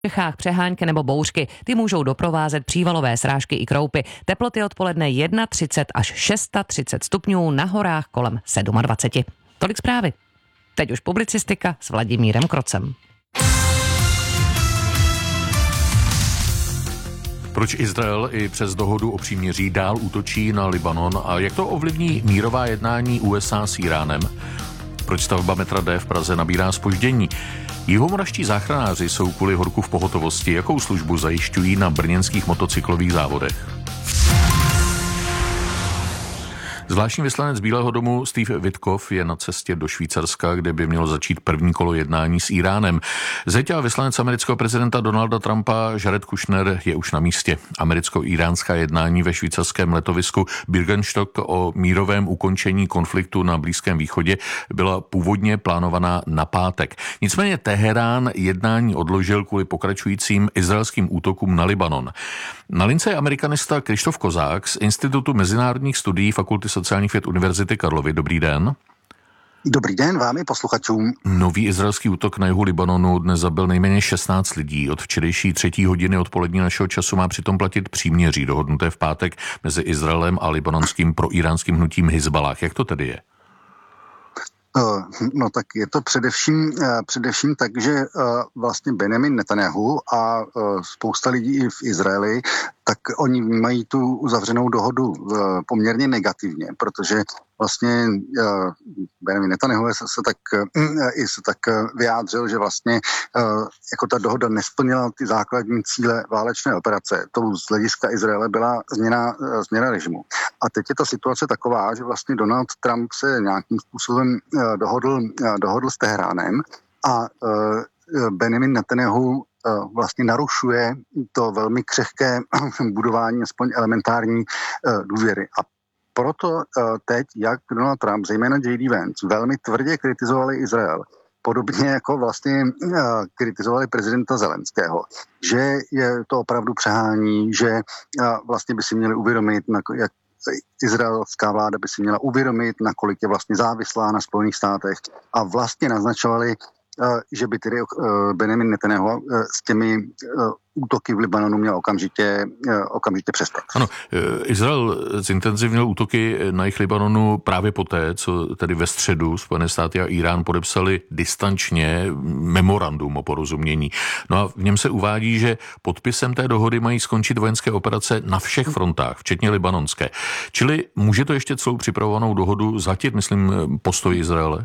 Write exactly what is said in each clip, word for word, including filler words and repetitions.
V Čechách přehánky nebo bouřky, ty můžou doprovázet přívalové srážky i kroupy. Teploty odpoledne třicet jedna až třicet šest stupňů, na horách kolem dvacet sedm. Tolik zprávy. Teď už publicistika s Vladimírem Krocem. Proč Izrael i přes dohodu o příměří dál útočí na Libanon a jak to ovlivní mírová jednání U S A s Íránem? Proč stavba metra D v Praze nabírá zpoždění? Jihomoravští záchranáři jsou kvůli horku v pohotovosti. Jakou službu zajišťují na brněnských motocyklových závodech? Zvláštní vyslanec Bílého domu Steve Witkoff je na cestě do Švýcarska, kde by mělo začít první kolo jednání s Íránem. Zeď a vyslanec amerického prezidenta Donalda Trumpa Jared Kushner je už na místě. Americko-íránská jednání ve švýcarském letovisku Birkenstock o mírovém ukončení konfliktu na Blízkém východě byla původně plánovaná na pátek. Nicméně Teherán jednání odložil kvůli pokračujícím izraelským útokům na Libanon. Na lince je amerikanista Krištof Kozák z Institutu mezinárodních studií Fakulty sociálních věd Univerzity Karlovy. Dobrý den. Dobrý den vám i posluchačům. Nový izraelský útok na jihu Libanonu dnes zabil nejméně šestnáct lidí. Od včerejší třetí hodiny odpolední našeho času má přitom platit příměří dohodnuté v pátek mezi Izraelem a libanonským proíránským hnutím Hizballah. Jak to tedy je? No tak je to především, především tak, že vlastně Benjamin Netanjahu a spousta lidí i v Izraeli, tak oni vnímají tu uzavřenou dohodu poměrně negativně, protože vlastně Benjamin Netanjahu se, se, tak, se tak vyjádřil, že vlastně jako ta dohoda nesplnila ty základní cíle válečné operace. To z hlediska Izraele byla změna, změna režimu. A teď je ta situace taková, že vlastně Donald Trump se nějakým způsobem dohodl, dohodl s Teheránem a Benjamin Netanjahu vlastně narušuje to velmi křehké budování aspoň elementární důvěry. A proto teď, jak Donald Trump, zejména J D Vance, velmi tvrdě kritizovali Izrael, podobně jako vlastně kritizovali prezidenta Zelenského, že je to opravdu přehání, že vlastně by si měli uvědomit, jak izraelská vláda by si měla uvědomit, nakolik je vlastně závislá na Spojených státech, a vlastně naznačovali, že by tedy Benjamin Netanjahu s těmi útoky v Libanonu měl okamžitě, okamžitě přestat. Ano, Izrael zintenzivnil útoky na jih Libanonu právě poté, co tedy ve středu Spojené státy a Írán podepsali distančně memorandum o porozumění. No a v něm se uvádí, že podpisem té dohody mají skončit vojenské operace na všech frontách, včetně libanonské. Čili může to ještě celou připravovanou dohodu zhatit, myslím, postoj Izraele?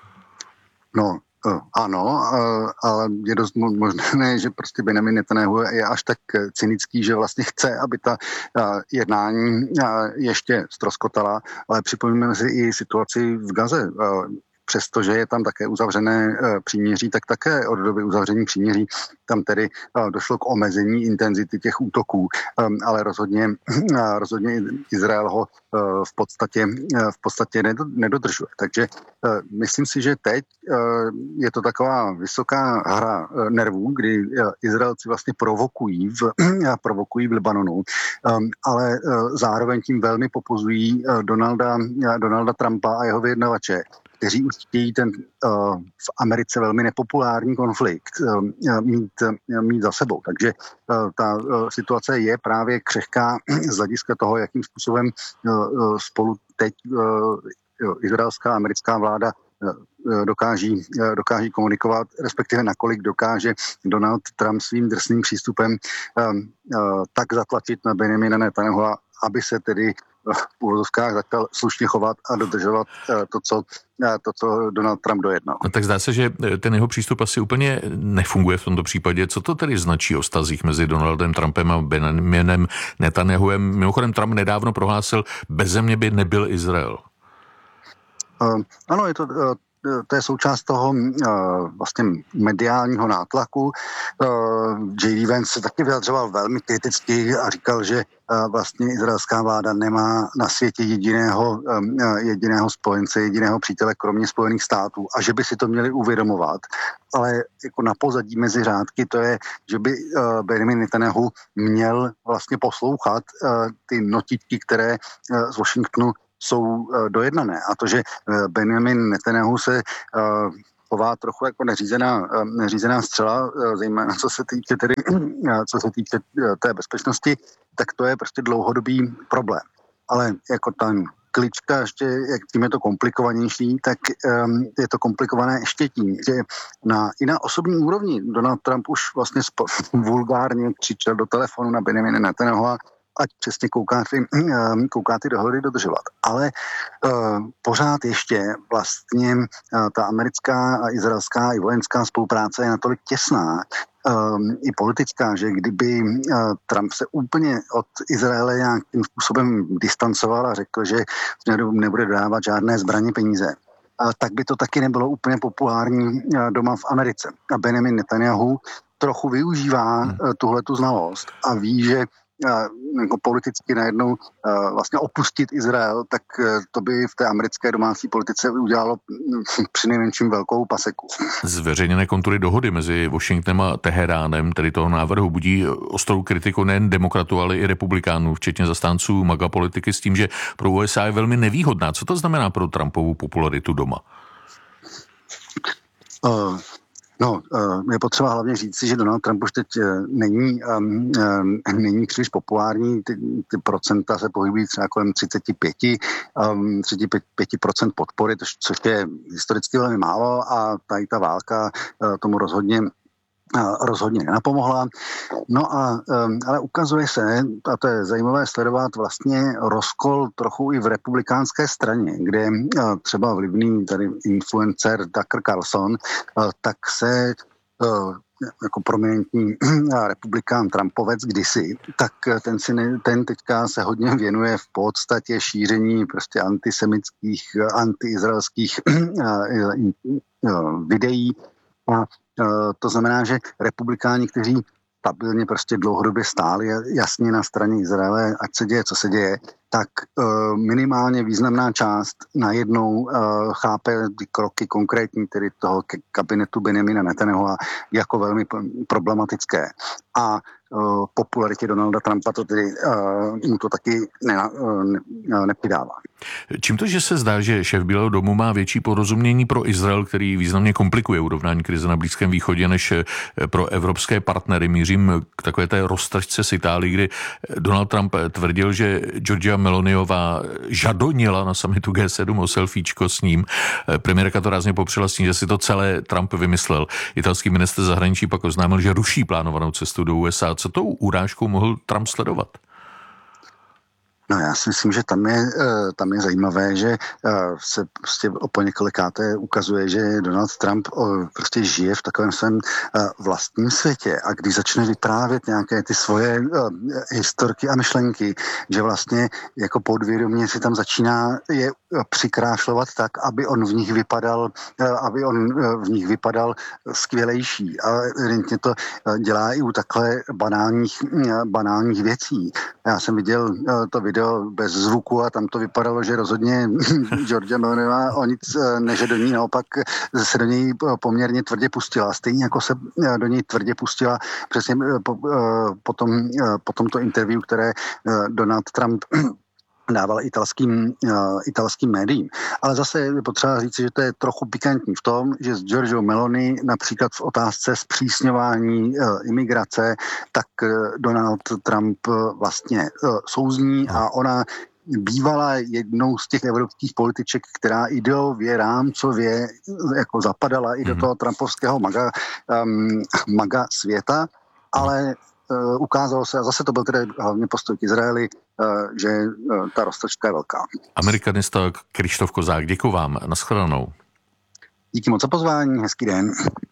No, ano, ale je dost možné, že prostě Benjamin Netanjahu je až tak cynický, že vlastně chce, aby ta jednání ještě ztroskotala, ale připomínáme si i situaci v Gaze. Přestože je tam také uzavřené příměří, tak také od doby uzavření příměří tam tedy došlo k omezení intenzity těch útoků, ale rozhodně, rozhodně Izrael ho v podstatě, v podstatě nedodržuje. Takže myslím si, že teď je to taková vysoká hra nervů, kdy Izraelci vlastně provokují v, provokují v Libanonu, ale zároveň tím velmi popuzují Donalda, Donalda Trumpa a jeho vyjednavače, kteří už chtějí ten uh, v Americe velmi nepopulární konflikt uh, mít, uh, mít za sebou. Takže uh, ta uh, situace je právě křehká z hlediska toho, jakým způsobem uh, spolu teď uh, izraelská a americká vláda uh, dokáží, uh, dokáží komunikovat, respektive nakolik dokáže Donald Trump svým drsným přístupem uh, uh, tak zatlačit na Benjamina Netanjahu, aby se tedy v úvozovkách začal slušně chovat a dodržovat to, co, to, co Donald Trump dojednal. No, tak zdá se, že ten jeho přístup asi úplně nefunguje v tomto případě. Co to tedy značí o vztazích mezi Donaldem Trumpem a Benjaminem Netanjahuem? Mimochodem Trump nedávno prohlásil, bez země by nebyl Izrael. Uh, ano, je to... Uh, To je součást toho uh, vlastně mediálního nátlaku. Uh, J D Vance se taky vyjadřoval velmi kriticky a říkal, že uh, vlastně izraelská vláda nemá na světě jediného, um, jediného spojence, jediného přítele, kromě Spojených států, a že by si to měli uvědomovat. Ale jako na pozadí mezi řádky to je, že by uh, Benjamin Netanjahu měl vlastně poslouchat uh, ty notičky, které uh, z Washingtonu jsou uh, dojednané. A to, že uh, Benjamin Netanjahu se uh, chová trochu jako neřízená, neřízená střela, zejména co se týče tedy, co se týče té bezpečnosti, tak to je prostě dlouhodobý problém. Ale jako ten klička ještě, jak tím je to komplikovanější, tak um, je to komplikované ještě tím, že na, i na osobní úrovni Donald Trump už vlastně spo, vulgárně křičel do telefonu na Benjamina Netanyahu, ať přesně kouká ty, um, kouká ty dohody dodržovat. Ale uh, pořád ještě vlastně uh, ta americká a izraelská i vojenská spolupráce je natolik těsná, Um, i politická, že kdyby uh, Trump se úplně od Izraele nějakým způsobem distancoval a řekl, že nebude dodávat žádné zbraně, peníze, uh, tak by to taky nebylo úplně populární uh, doma v Americe. A Benjamin Netanyahu trochu využívá uh, tuhletu znalost a ví, že jako politicky najednou vlastně opustit Izrael, tak to by v té americké domácí politice udělalo přinejmenším velkou paseku. Zveřejněné kontury dohody mezi Washingtonem a Teheránem, tedy toho návrhu, budí ostrou kritiku nejen demokratů, ale i republikánů, včetně zastánců MAGA politiky, s tím, že pro U S A je velmi nevýhodná. Co to znamená pro Trumpovu popularitu doma? Uh. No, je potřeba hlavně říct si, že Donald Trump už teď není, um, není příliš populární, ty, ty procenta se pohybují třeba kolem třicet pět, um, třicet pět procent podpory, což je historicky velmi málo a tady ta válka uh, tomu rozhodně rozhodně nenapomohla. No a, ale ukazuje se, a to je zajímavé sledovat, vlastně rozkol trochu i v republikánské straně, kde třeba vlivný tady influencer Tucker Carlson, tak se jako prominentní republikán Trumpovec kdysi, tak ten, si ne, ten teďka se hodně věnuje v podstatě šíření prostě antisemických, antiizraelských videí. A to znamená, že republikáni, kteří stabilně prostě dlouhodobě stáli jasně na straně Izraele, ať se děje, co se děje, tak minimálně významná část najednou chápe ty kroky konkrétní, tedy toho kabinetu Benjamina Netanyahu jako velmi problematické. A popularitě Donalda Trumpa to tedy mu to taky ne, ne, nepřidává. Čím to, že se zdá, že šéf Bílého domu má větší porozumění pro Izrael, který významně komplikuje urovnání krize na Blízkém východě, než pro evropské partnery? Mířím k takové té roztržce s Itálií, kdy Donald Trump tvrdil, že Giorgia Meloniová žadonila na summitu G sedm o selfiečko s ním. Premiérka to rázně popřela s tím, že si to celé Trump vymyslel. Italský ministr zahraničí pak oznámil, že ruší plánovanou cestu do U S A. Co tou urážkou mohl Trump sledovat? No já si myslím, že tam je, tam je zajímavé, že se prostě po několikáté ukazuje, že Donald Trump prostě žije v takovém svém vlastním světě a když začne vyprávět nějaké ty svoje historky a myšlenky, že vlastně jako podvědomě si tam začíná je přikrášlovat tak, aby on v nich vypadal, aby on v nich vypadal skvělejší. A evidentně to dělá i u takhle banálních, banálních věcí. Já jsem viděl to video bez zvuku a tam to vypadalo, že rozhodně Giorgia Meloniová o nic nežadoní, naopak se do něj poměrně tvrdě pustila. Stejně jako se do něj tvrdě pustila přesně po, po, tom, po tomto interview, které Donald Trump dával italským, uh, italským médiím. Ale zase je potřeba říct, že to je trochu pikantní v tom, že s Giorgiou Meloni například v otázce zpřísňování uh, imigrace, tak uh, Donald Trump uh, vlastně uh, souzní a ona bývala jednou z těch evropských političek, která ideově, rámcově jako zapadala i do toho trumpovského maga, um, maga světa, ale Uh, ukázalo se, a zase to byl tedy hlavně postoj k Izraeli, uh, že uh, ta roztržka je velká. Amerikanista Krištof Kozák, děkuji vám. Naschledanou. Díky moc za pozvání, hezký den.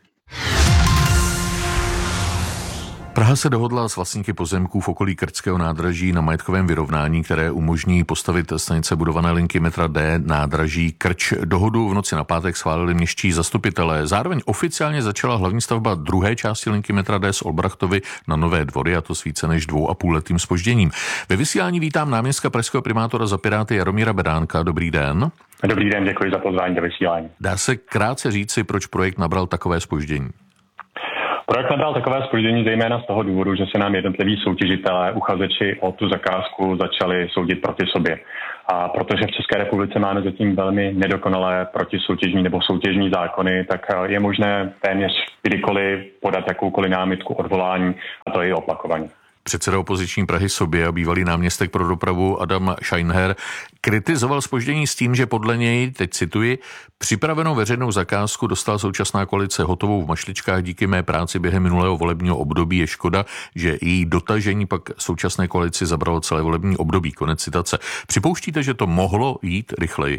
Praha se dohodla s vlastníky pozemků v okolí Krčského nádraží na majetkovém vyrovnání, které umožní postavit stanice budované linky metra D nádraží Krč. Dohodu v noci na pátek schválili městští zastupitelé. Zároveň oficiálně začala hlavní stavba druhé části linky metra D z Olbrachtovy na Nové Dvory, a to s více než dvou a půl letým zpožděním. Ve vysílání vítám náměstka pražského primátora za Piráty Jaromíra Bedánka. Dobrý den. Dobrý den, děkuji za pozvání do vysílání. Dá se krátce říci, proč projekt nabral takové zpoždění? Projekt nabral takové zpoždění zejména z toho důvodu, že se nám jednotliví soutěžitelé, uchazeči o tu zakázku začali soudit proti sobě. A protože v České republice máme zatím velmi nedokonalé protisoutěžní nebo soutěžní zákony, tak je možné téměř kdykoliv podat jakoukoliv námitku odvolání, a to i opakovaně. Předseda opoziční Prahy Sobě a bývalý náměstek pro dopravu Adam Scheinher kritizoval zpoždění s tím, že podle něj, teď cituji, připravenou veřejnou zakázku dostala současná koalice hotovou v mašličkách díky mé práci během minulého volebního období. Je škoda, že její dotažení pak současné koalici zabralo celé volební období. Konec citace. Připouštíte, že to mohlo jít rychleji?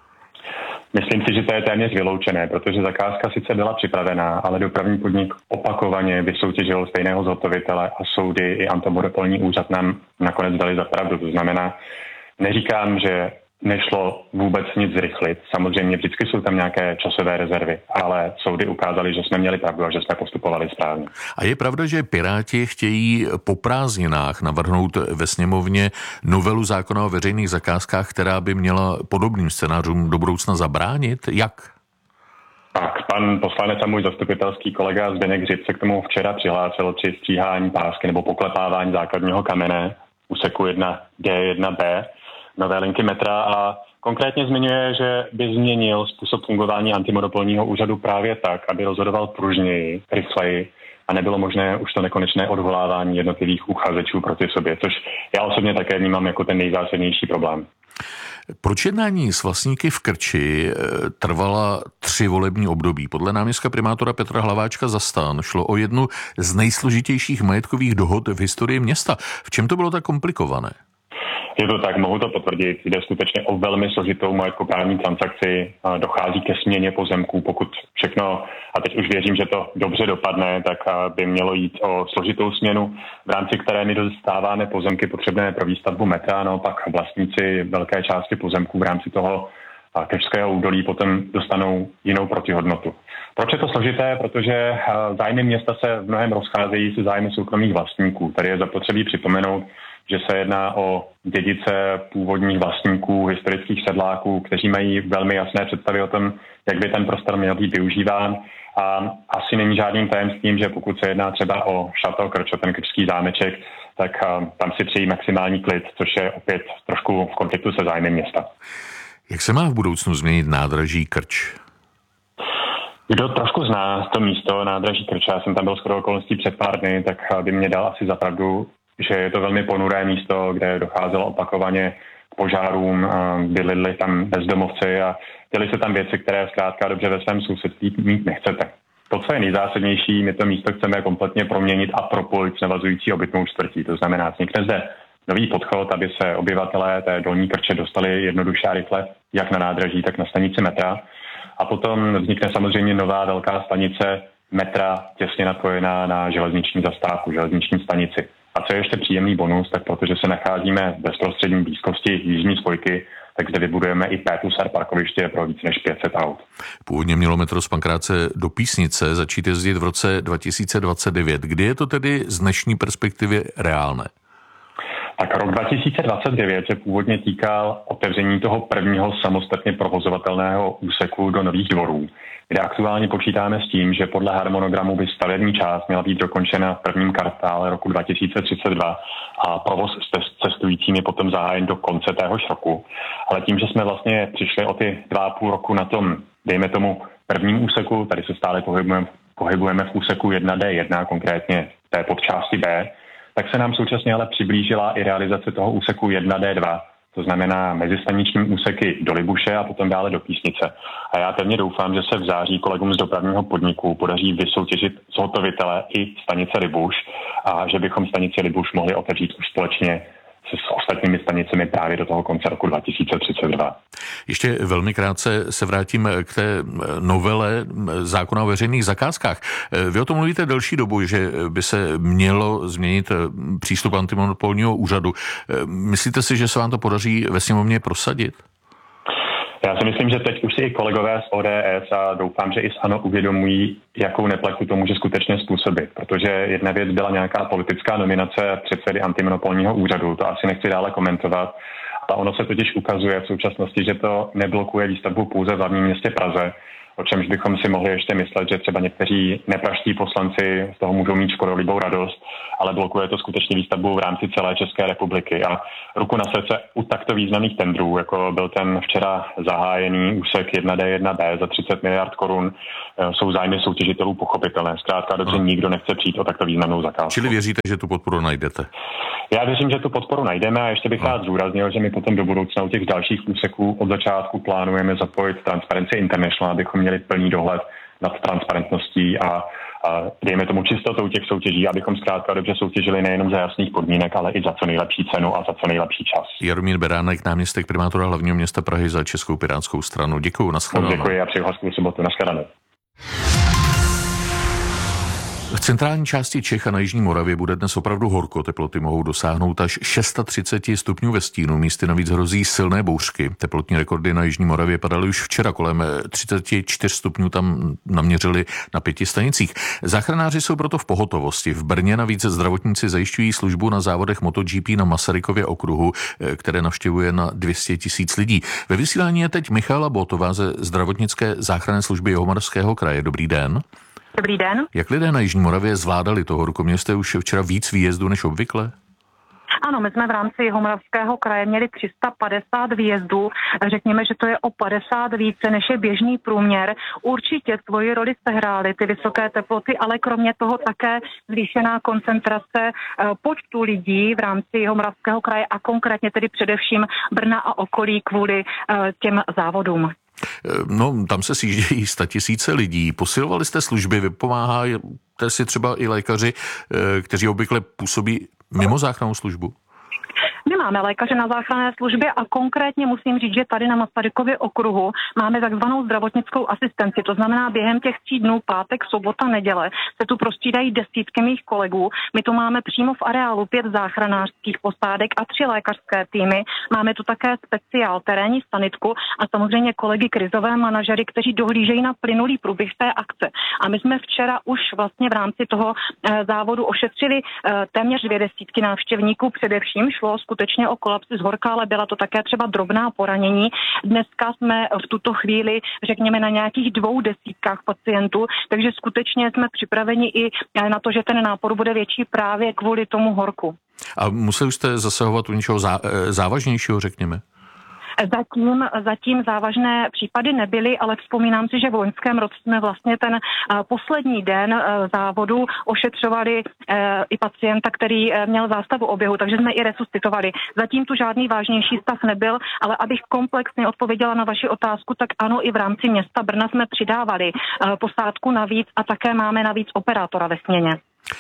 Myslím si, že to je téměř vyloučené, protože zakázka sice byla připravená, ale dopravní podnik opakovaně vysoutěžil stejného zhotovitele a soudy i antimonopolní úřad nám nakonec dali za pravdu. To znamená, neříkám, že nešlo vůbec nic zrychlit. Samozřejmě vždycky jsou tam nějaké časové rezervy, ale soudy ukázaly, že jsme měli pravdu a že jsme postupovali správně. A je pravda, že Piráti chtějí po prázdninách navrhnout ve sněmovně novelu zákona o veřejných zakázkách, která by měla podobným scénářům do budoucna zabránit? Jak? Tak, pan poslanec a můj zastupitelský kolega Zdeněk Hřib se k tomu včera přihlásil při stříhání pásky nebo poklepávání základního kamene úseku jedna D jedna B nové linky metra a konkrétně zmiňuje, že by změnil způsob fungování antimonopolního úřadu právě tak, aby rozhodoval pružněji, rychleji a nebylo možné už to nekonečné odvolávání jednotlivých uchazečů proti sobě, což já osobně také vnímám jako ten nejzásadnější problém. Proč jednání s vlastníky v Krči trvala tři volební období? Podle náměstka primátora Petra Hlaváčka za STAN šlo o jednu z nejsložitějších majetkových dohod v historii města. V čem to bylo tak komplikované? Je to tak, mohu to potvrdit. Jde skutečně o velmi složitou majetkoprávní transakci. Dochází ke směně pozemků. Pokud všechno, a teď už věřím, že to dobře dopadne, tak by mělo jít o složitou směnu, v rámci které my dostáváme pozemky potřebné pro výstavbu metra, no pak vlastníci velké části pozemků v rámci toho Krčského údolí potom dostanou jinou protihodnotu. Proč je to složité? Protože zájmy města se v mnohem rozcházejí se zájmy soukromých vlastníků. Tady je zapotřebí připomenout, že se jedná o dědice původních vlastníků, historických sedláků, kteří mají velmi jasné představy o tom, jak by ten prostor měl být využíván. A asi není žádným tajemstvím, že pokud se jedná třeba o Šato Krč, ten krčský zámeček, tak tam si přejí maximální klid, což je opět trošku v konfliktu se zájmy města. Jak se má v budoucnu změnit nádraží Krč? Kdo trošku zná to místo nádraží Krč, já jsem tam byl skoro okolností před pár dny, tak by mě dal asi za pravdu, že je to velmi ponuré místo, kde docházelo opakovaně k požárům, bydlili tam bezdomovci a děli se tam věci, které zkrátka dobře ve svém sousedství mít nechcete. To, co je nejzásadnější, my to místo chceme kompletně proměnit a propojit s navazující obytnou čtvrtí. To znamená, vznikne zde nový podchod, aby se obyvatelé té dolní Krče dostali jednoduše a rychle jak na nádraží, tak na stanici metra. A potom vznikne samozřejmě nová velká stanice metra těsně napojená na železniční zastávku, železniční stanici. A co je ještě příjemný bonus, tak protože se nacházíme v bezprostřední blízkosti jižní spojky, tak zde vybudujeme i P plus R parkoviště pro více než pět set aut. Původně mělo metro z Pankráce do Písnice začít jezdit v roce dva tisíce dvacet devět. Kdy je to tedy z dnešní perspektivy reálné? Tak rok dva tisíce dvacet devět se původně týkal otevření toho prvního samostatně provozovatelného úseku do Nových Dvorů, kde aktuálně počítáme s tím, že podle harmonogramu by stavební část měla být dokončena v prvním kvartále roku dva tisíce třicet dva a provoz s cestujícími potom zahájen do konce téhož roku. Ale tím, že jsme vlastně přišli o ty dva a půl roku na tom, dejme tomu, prvním úseku, tady se stále pohybujeme, pohybujeme v úseku jedna D jedna, konkrétně té podčásti B, tak se nám současně ale přiblížila i realizace toho úseku jedna D dva, to znamená mezistaniční úseky do Libuše a potom dále do Písnice. A já pevně doufám, že se v září kolegům z dopravního podniku podaří vysoutěžit zhotovitele i stanice Libuš a že bychom stanici Libuš mohli otevřít už společně s ostatními stanicemi právě do toho konce roku dva tisíce třicet dva. Ještě velmi krátce se vrátím k té novele zákona o veřejných zakázkách. Vy o tom mluvíte delší dobu, že by se mělo změnit přístup antimonopolního úřadu. Myslíte si, že se vám to podaří ve sněmovně prosadit? Já si myslím, že teď už si i kolegové z O D S a doufám, že i z ANO uvědomují, jakou neplechu to může skutečně způsobit, protože jedna věc byla nějaká politická nominace předsedy antimonopolního úřadu, to asi nechci dále komentovat, ale ono se totiž ukazuje v současnosti, že to neblokuje výstavbu pouze v hlavním městě Praze. o čemž bychom si mohli ještě myslet, že třeba někteří nepraští poslanci z toho můžou mít škodolibou radost, ale blokuje to skutečně výstavbu v rámci celé České republiky. A ruku na srdce u takto významných tendrů, jako byl ten včera zahájený úsek jedna D jedna B za třicet miliard korun, jsou zájmy soutěžitelů pochopitelné. Zkrátka dobře, nikdo nechce přijít o takto významnou zakázku. Čili věříte, že tu podporu najdete? Já věřím, že tu podporu najdeme a ještě bych rád zdůraznil, že my potom do budoucna u těch dalších úseků od začátku plánujeme zapojit Transparency International, abychom měli plný dohled nad transparentností a, a dejme tomu čistotou těch soutěží, abychom zkrátka dobře soutěžili nejenom za jasných podmínek, ale i za co nejlepší cenu a za co nejlepší čas. Jaromír Beránek, náměstek primátora hlavního města Prahy za Českou pirátskou stranu. Děkuju, nashledanou. Děkuji a přeju hezkou sobotu, nashledanou. V centrální části Čech a na jižní Moravě bude dnes opravdu horko. Teploty mohou dosáhnout až třicet šest stupňů ve stínu. Místy navíc hrozí silné bouřky. Teplotní rekordy na jižní Moravě padaly už včera. Kolem třicet čtyři stupňů tam naměřili na pěti stanicích. Záchranáři jsou proto v pohotovosti. V Brně navíc zdravotníci zajišťují službu na závodech MotoGP na Masarykově okruhu, které navštěvuje na dvě stě tisíc lidí. Ve vysílání je teď Michála Botová ze zdravotnické záchranné služby Jihomoravského kraje. Dobrý den. Dobrý den. Jak lidé na jižní Moravě zvládali to horko? Měli jste už včera víc výjezdů než obvykle? Ano, my jsme v rámci Jihomoravského kraje měli tři sta padesát výjezdů. Řekněme, že to je o padesát více, než je běžný průměr. Určitě svoji roli sehrály ty vysoké teploty, ale kromě toho také zvýšená koncentrace počtu lidí v rámci Jihomoravského kraje a konkrétně tedy především Brna a okolí kvůli těm závodům. No, tam se sjíždějí statisíce lidí. Posilovali jste služby, vypomáháte si třeba i lékaři, kteří obvykle působí mimo záchrannou službu? My máme lékaře na záchranné službě a konkrétně musím říct, že tady na Masarykově okruhu máme takzvanou zdravotnickou asistenci. To znamená, během těch tří dnů, pátek, sobota, neděle, se tu prostřídají desítky mých kolegů. My tu máme přímo v areálu pět záchranářských posádek a tři lékařské týmy. Máme tu také speciál, terénní sanitku a samozřejmě kolegy krizové manažery, kteří dohlížejí na plynulý průběh té akce. A my jsme včera už vlastně v rámci toho e, závodu ošetřili e, téměř dvě desítky návštěvníků. Především šlo skutečně o kolapsy z horka, ale byla to také třeba drobná poranění. Dneska jsme v tuto chvíli, řekněme, na nějakých dvou desítkách pacientů, takže skutečně jsme připraveni i na to, že ten nápor bude větší právě kvůli tomu horku. A museli jste zasahovat u něčeho zá, závažnějšího, řekněme? Zatím, zatím závažné případy nebyly, ale vzpomínám si, že v loňském roce jsme vlastně ten poslední den závodu ošetřovali i pacienta, který měl zástavu oběhu, takže jsme i resuscitovali. Zatím tu žádný vážnější stav nebyl, ale abych komplexně odpověděla na vaši otázku, tak ano, i v rámci města Brna jsme přidávali posádku navíc a také máme navíc operátora ve směně.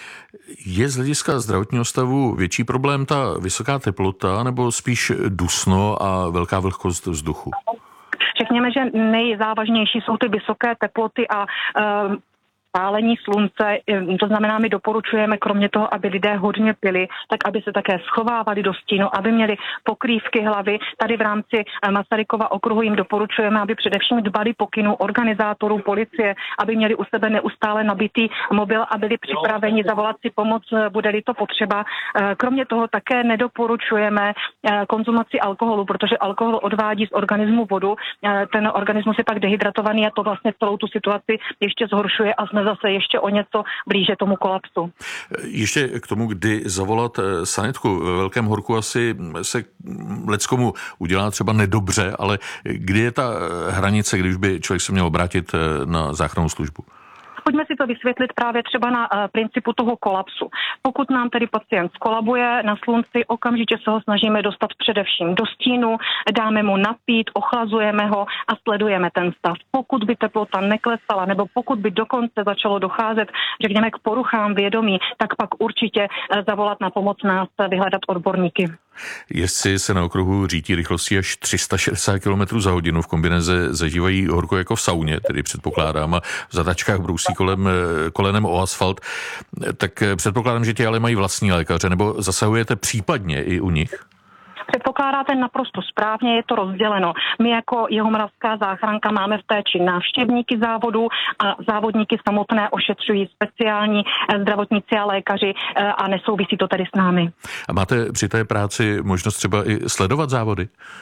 Je z hlediska zdravotního stavu větší problém ta vysoká teplota nebo spíš dusno a velká vlhkost vzduchu? Řekněme, že nejzávažnější jsou ty vysoké teploty a uh, pálení slunce, to znamená, my doporučujeme kromě toho, aby lidé hodně pili, tak aby se také schovávali do stínu, aby měli pokrývky hlavy. Tady v rámci Masarykova okruhu jim doporučujeme, aby především dbali pokynů organizátorů, policie, aby měli u sebe neustále nabitý mobil a byli připraveni zavolat si pomoc, bude-li to potřeba. Kromě toho také nedoporučujeme konzumaci alkoholu, protože alkohol odvádí z organismu vodu. Ten organismus je pak dehydratovaný a to vlastně celou tu situaci ještě zhoršuje a jsme zase ještě o něco blíže tomu kolapsu. Ještě k tomu, kdy zavolat sanitku. Ve velkém horku asi se leckomu udělá třeba nedobře, ale kdy je ta hranice, když by člověk se měl obrátit na záchrannou službu? Pojďme si to vysvětlit právě třeba na uh, principu toho kolapsu. Pokud nám tedy pacient skolabuje na slunci, okamžitě se ho snažíme dostat především do stínu, dáme mu napít, ochlazujeme ho a sledujeme ten stav. Pokud by teplota neklesala nebo pokud by dokonce začalo docházet, řekněme, k poruchám vědomí, tak pak určitě uh, zavolat na pomoc nás, vyhledat odborníky. Jezdci se na okruhu řítí rychlostí až tři sta šedesát kilometrů za hodinu. V kombineze zažívají horko jako v sauně, tedy předpokládám, a v zatačkách brousí kolem, kolenem o asfalt. Tak předpokládám, že ti ale mají vlastní lékaře, nebo zasahujete případně i u nich? Předpokládáte naprosto správně, je to rozděleno. My jako Jihomoravská záchranka máme v péči návštěvníky závodu a závodníky samotné ošetřují speciální zdravotníci a lékaři a nesouvisí to tedy s námi. A máte při té práci možnost třeba i sledovat závody?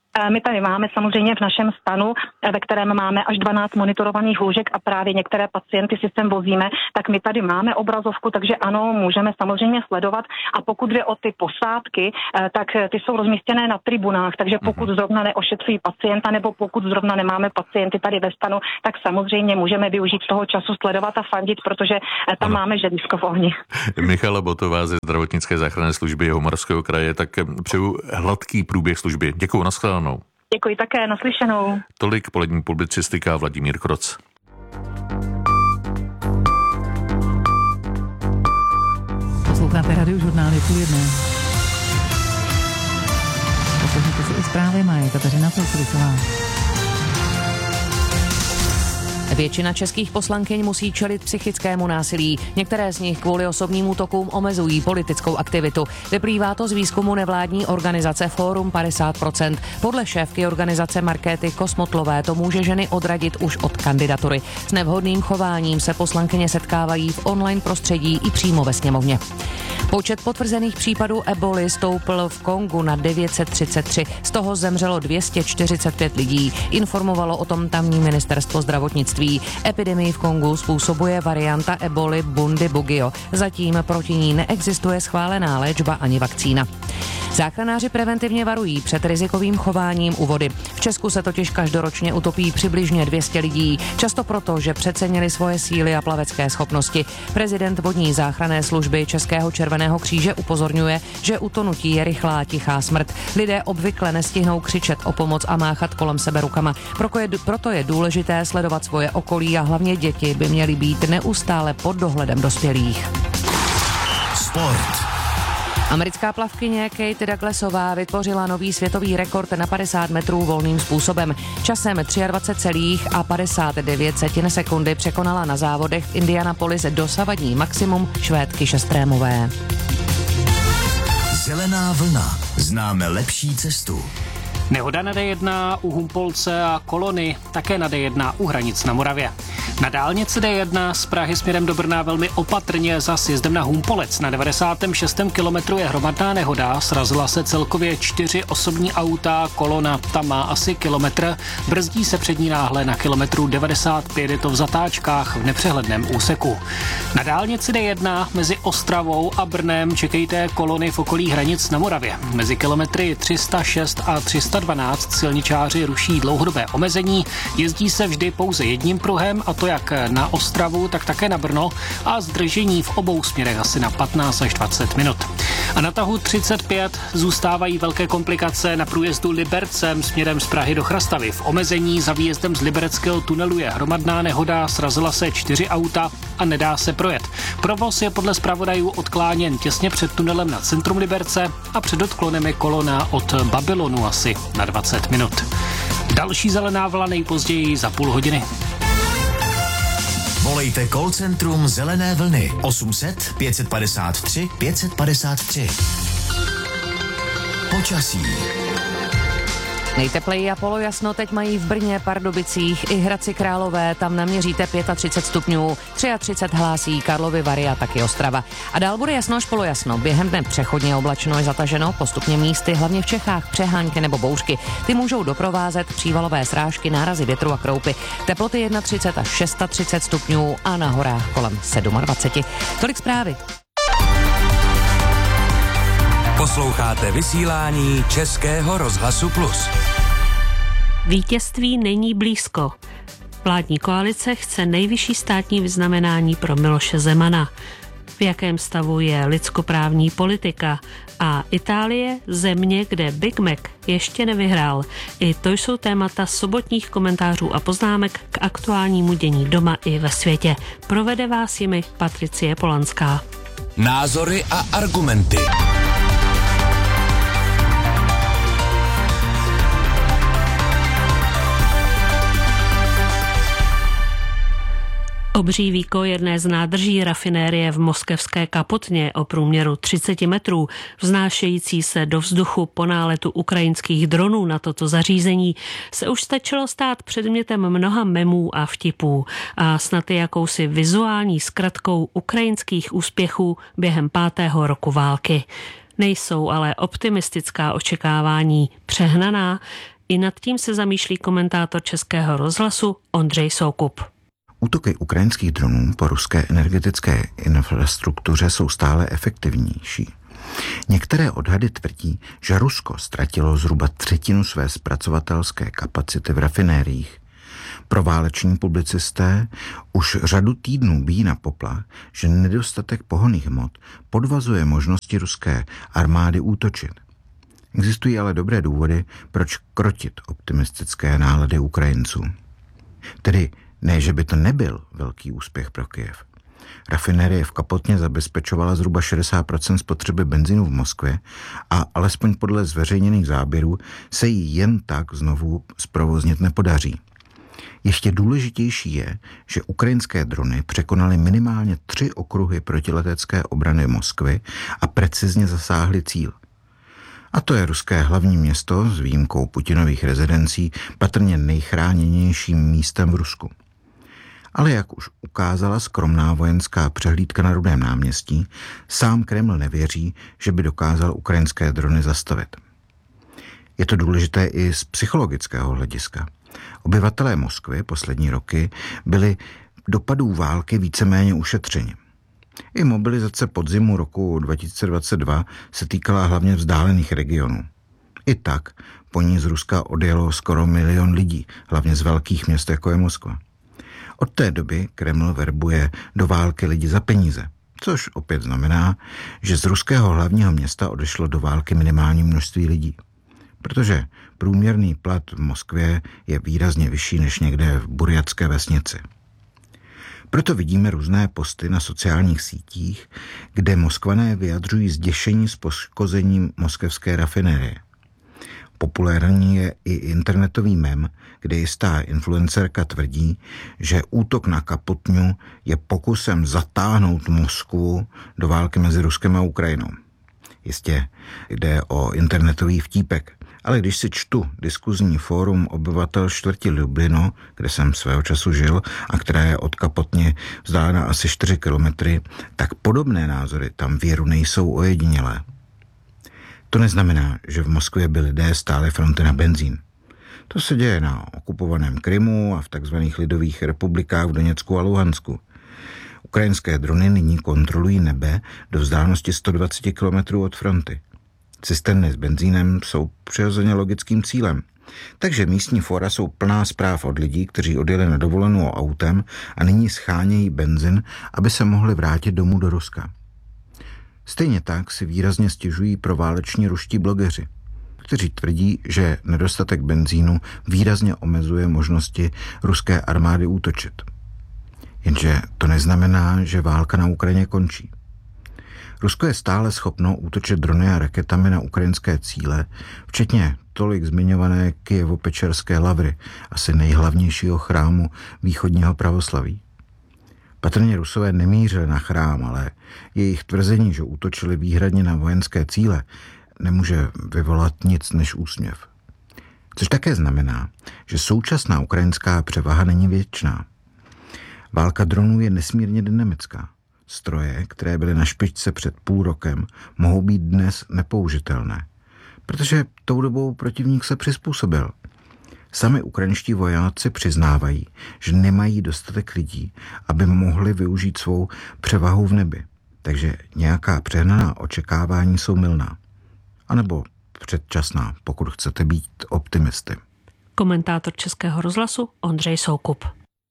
My tady máme samozřejmě v našem stanu, ve kterém máme až dvanáct monitorovaných lůžek a právě některé pacienty si sem vozíme, tak my tady máme obrazovku, takže ano, můžeme samozřejmě sledovat. A pokud jde o ty posádky, tak ty jsou rozmístěné na tribunách, takže pokud zrovna neošetřují pacienta nebo pokud zrovna nemáme pacienty tady ve stanu, tak samozřejmě můžeme využít toho času sledovat a fandit, protože tam ano. máme žedisko v ohni. Michala Botová ze zdravotnické záchranné služby Jihomoravského kraje, tak přeju hladký průběh služby. Děkuju, nashledanou. Děkuji také, naslyšenou. Tolik polední publicistika, Vladimír Kroc. Posloucháte Radiožurnál, je půl jedné. Poslouchejte si i zprávy, má je Kateřina Celkovicová. Většina českých poslankyň musí čelit psychickému násilí. Některé z nich kvůli osobním útokům omezují politickou aktivitu. Vyplývá to z výzkumu nevládní organizace Fórum padesát procent. Podle šéfky organizace Markéty Kosmotlové to může ženy odradit už od kandidatury. S nevhodným chováním se poslankyně setkávají v online prostředí i přímo ve sněmovně. Počet potvrzených případů eboly stoupl v Kongu na devět set třicet tři, z toho zemřelo dvě stě čtyřicet pět lidí. Informovalo o tom tamní ministerstvo zdravotnictví. Epidemii v Kongu způsobuje varianta eboly Bundibugyo. Zatím proti ní neexistuje schválená léčba ani vakcína. Záchranáři preventivně varují před rizikovým chováním u vody. V Česku se totiž každoročně utopí přibližně dvě stě lidí, často proto, že přecenili svoje síly a plavecké schopnosti. Prezident vodní záchranné služby Českého červeného kříže upozorňuje, že utonutí je rychlá tichá smrt. Lidé obvykle nestihnou křičet o pomoc a máchat kolem sebe rukama. Proto je důležité sledovat svoje okolí a hlavně děti by měly být neustále pod dohledem dospělých. Sport. Americká plavkyně Kate Douglasová vytvořila nový světový rekord na padesát metrů volným způsobem. Časem dvacet tři celá padesát devět sekundy překonala na závodech v Indianapolis dosavadní maximum Švédky Šestrémové. Zelená vlna. Známe lepší cestu. Nehoda na D jedna u Humpolce a Kolony, také na D jedna u hranic na Moravě. Na dálnici D jedna z Prahy směrem do Brna velmi opatrně za sjezdem na Humpolec. Na devadesátém šestém kilometru je hromadná nehoda, srazila se celkově čtyři osobní auta, kolona tam má asi kilometr, brzdí se před ní náhle na kilometru devadesát pět, je to v zatáčkách v nepřehledném úseku. Na dálnici D jedna mezi Ostravou a Brnem čekejte kolony v okolí hranic na Moravě. Mezi kilometry tři sta šest a tři sta dvanáct silničáři ruší dlouhodobé omezení, jezdí se vždy pouze jedním pruhem, a to jak na Ostravu, tak také na Brno, a zdržení v obou směrech asi na patnáct až dvacet minut. A na tahu třicet pět zůstávají velké komplikace na průjezdu Libercem směrem z Prahy do Chrastavy. V omezení za výjezdem z Libereckého tunelu je hromadná nehoda, srazila se čtyři auta a nedá se projet. Provoz je podle zpravodajů odkláněn těsně před tunelem na centrum Liberce a před odklonem je kolona od Babylonu asi na dvacet minut. Další zelená vlna nejpozději za půl hodiny. Volejte call centrum Zelené vlny osm set pět padesát tři pět padesát tři. Počasí. Nejtepleji a polojasno teď mají v Brně, Pardubicích i Hradci Králové, tam naměříte třicet pět stupňů, třicet tři hlásí Karlovy Vary a taky Ostrava. A dál bude jasno až polojasno, během dne přechodně oblačno je zataženo, postupně místy, hlavně v Čechách přehánky nebo bouřky. Ty můžou doprovázet přívalové srážky, nárazy větru a kroupy. Teploty třicet jedna až třicet šest stupňů a na horách kolem dvacet sedm. Tolik zprávy. Posloucháte vysílání Českého rozhlasu Plus. Vítězství není blízko. Vládní koalice chce nejvyšší státní vyznamenání pro Miloše Zemana. V jakém stavu je lidskoprávní politika? A Itálie, země, kde Big Mac ještě nevyhrál. I to jsou témata sobotních komentářů a poznámek k aktuálnímu dění doma i ve světě. Provede vás jimi Patricie Polanská. Názory a argumenty. Obří výkoj jedné z nádrží rafinérie v moskevské Kapotně o průměru třicet metrů, vznášející se do vzduchu po náletu ukrajinských dronů na toto zařízení, se už stačilo stát předmětem mnoha memů a vtipů a snad i jakousi vizuální zkratkou ukrajinských úspěchů během pátého roku války. Nejsou ale optimistická očekávání přehnaná. I nad tím se zamýšlí komentátor Českého rozhlasu Ondřej Soukup. Útoky ukrajinských dronů po ruské energetické infrastruktuře jsou stále efektivnější. Některé odhady tvrdí, že Rusko ztratilo zhruba třetinu své zpracovatelské kapacity v rafinériích. Prováleční publicisté už řadu týdnů bijí na poplach, že nedostatek pohonných hmot podvazuje možnosti ruské armády útočit. Existují ale dobré důvody, proč krotit optimistické nálady Ukrajinců. Tedy ne, že by to nebyl velký úspěch pro Kyjev. Rafinérie v Kapotně zabezpečovala zhruba šedesát procent spotřeby benzínu v Moskvě a alespoň podle zveřejněných záběrů se jí jen tak znovu zprovoznit nepodaří. Ještě důležitější je, že ukrajinské drony překonaly minimálně tři okruhy protiletecké obrany Moskvy a precizně zasáhly cíl. A to je ruské hlavní město s výjimkou Putinových rezidencí patrně nejchráněnějším místem v Rusku. Ale jak už ukázala skromná vojenská přehlídka na Rudém náměstí, sám Kreml nevěří, že by dokázal ukrajinské drony zastavit. Je to důležité i z psychologického hlediska. Obyvatelé Moskvy poslední roky byli dopadů války víceméně ušetřeni. I mobilizace podzimu roku dva tisíce dvacet dva se týkala hlavně vzdálených regionů. I tak po ní z Ruska odjelo skoro milion lidí, hlavně z velkých měst, jako je Moskva. Od té doby Kreml verbuje do války lidi za peníze, což opět znamená, že z ruského hlavního města odešlo do války minimální množství lidí. Protože průměrný plat v Moskvě je výrazně vyšší než někde v burjatské vesnici. Proto vidíme různé posty na sociálních sítích, kde Moskvané vyjadřují zděšení z poškození moskevské rafinérie. Populární je i internetový mem, kde jistá influencerka tvrdí, že útok na Kapotňu je pokusem zatáhnout Moskvu do války mezi Ruskem a Ukrajinou. Jistě jde o internetový vtípek, ale když si čtu diskuzní fórum obyvatel čtvrti Lublino, kde jsem svého času žil a která je od Kapotně vzdálena asi čtyři kilometry, tak podobné názory tam věru nejsou ojedinělé. To neznamená, že v Moskvě by lidé stáli fronty na benzín. To se děje na okupovaném Krymu a v takzvaných lidových republikách v Doněcku a Luhansku. Ukrajinské drony nyní kontrolují nebe do vzdálenosti sto dvacet kilometrů od fronty. Cisterny s benzínem jsou přirozeně logickým cílem. Takže místní fóra jsou plná zpráv od lidí, kteří odjeli na dovolenou autem a nyní schánějí benzin, aby se mohli vrátit domů do Ruska. Stejně tak si výrazně stěžují prováleční ruští blogeři, kteří tvrdí, že nedostatek benzínu výrazně omezuje možnosti ruské armády útočit. Jenže to neznamená, že válka na Ukrajině končí. Rusko je stále schopno útočit drony a raketami na ukrajinské cíle, včetně tolik zmiňované Kyjevo-Pečerské lavry, asi nejhlavnějšího chrámu východního pravoslaví. Patrně Rusové nemířili na chrám, ale jejich tvrzení, že útočili výhradně na vojenské cíle, nemůže vyvolat nic než úsměv. Což také znamená, že současná ukrajinská převaha není věčná. Válka dronů je nesmírně dynamická. Stroje, které byly na špičce před půl rokem, mohou být dnes nepoužitelné, protože tou dobou protivník se přizpůsobil. Sami ukrajinští vojáci přiznávají, že nemají dostatek lidí, aby mohli využít svou převahu v nebi. Takže nějaká přehnaná očekávání jsou mylná. A nebo předčasná, pokud chcete být optimisty. Komentátor Českého rozhlasu Ondřej Soukup.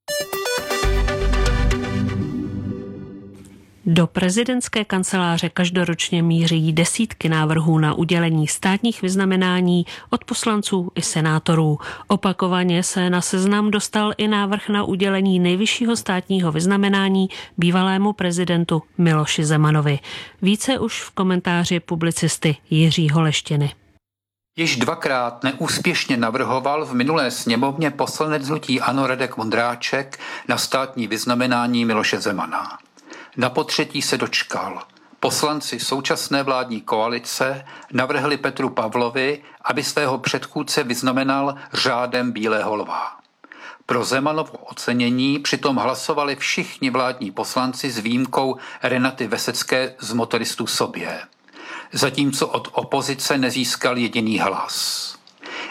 Do prezidentské kanceláře každoročně míří desítky návrhů na udělení státních vyznamenání od poslanců i senátorů. Opakovaně se na seznam dostal i návrh na udělení nejvyššího státního vyznamenání bývalému prezidentu Miloši Zemanovi. Více už v komentáři publicisty Jiřího Leštěny. Již dvakrát neúspěšně navrhoval v minulé sněmovně poslanec hnutí ANO Radek Vondráček na státní vyznamenání Miloše Zemana. Na potřetí se dočkal. Poslanci současné vládní koalice navrhli Petru Pavlovi, aby svého předchůdce vyznamenal řádem Bílého lva. Pro Zemanovo ocenění přitom hlasovali všichni vládní poslanci s výjimkou Renaty Vesecké z Motoristů sobě. Zatímco od opozice nezískal jediný hlas.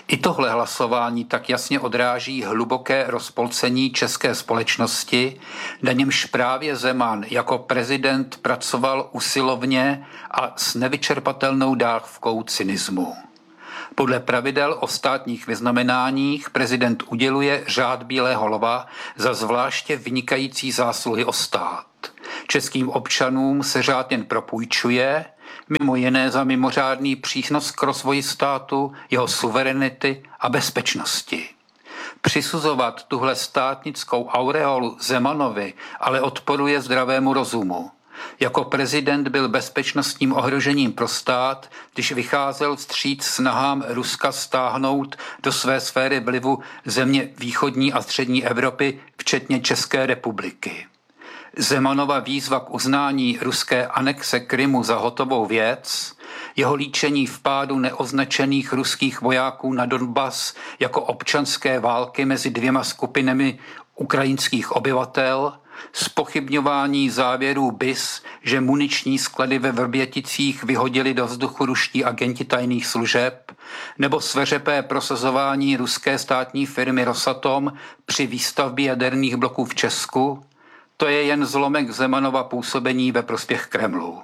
I tohle hlasování tak jasně odráží hluboké rozpolcení české společnosti, na němž právě Zeman jako prezident pracoval usilovně a s nevyčerpatelnou dávkou cynismu. Podle pravidel o státních vyznamenáních prezident uděluje řád Bílého lva za zvláště vynikající zásluhy o stát. Českým občanům se řád jen propůjčuje, mimo jiné za mimořádný přínos k rozvoji státu, jeho suverenity a bezpečnosti. Přisuzovat tuhle státnickou aureolu Zemanovi ale odporuje zdravému rozumu. Jako prezident byl bezpečnostním ohrožením pro stát, když vycházel vstříc snahám Ruska stáhnout do své sféry vlivu země východní a střední Evropy, včetně České republiky. Zemanova výzva k uznání ruské anexe Krymu za hotovou věc, jeho líčení vpádu neoznačených ruských vojáků na Donbas jako občanské války mezi dvěma skupinami ukrajinských obyvatel, zpochybňování závěrů B I S, že muniční sklady ve Vrběticích vyhodili do vzduchu ruští agenti tajných služeb, nebo sveřepé prosazování ruské státní firmy Rosatom při výstavbě jaderných bloků v Česku, to je jen zlomek Zemanova působení ve prospěch Kremlu.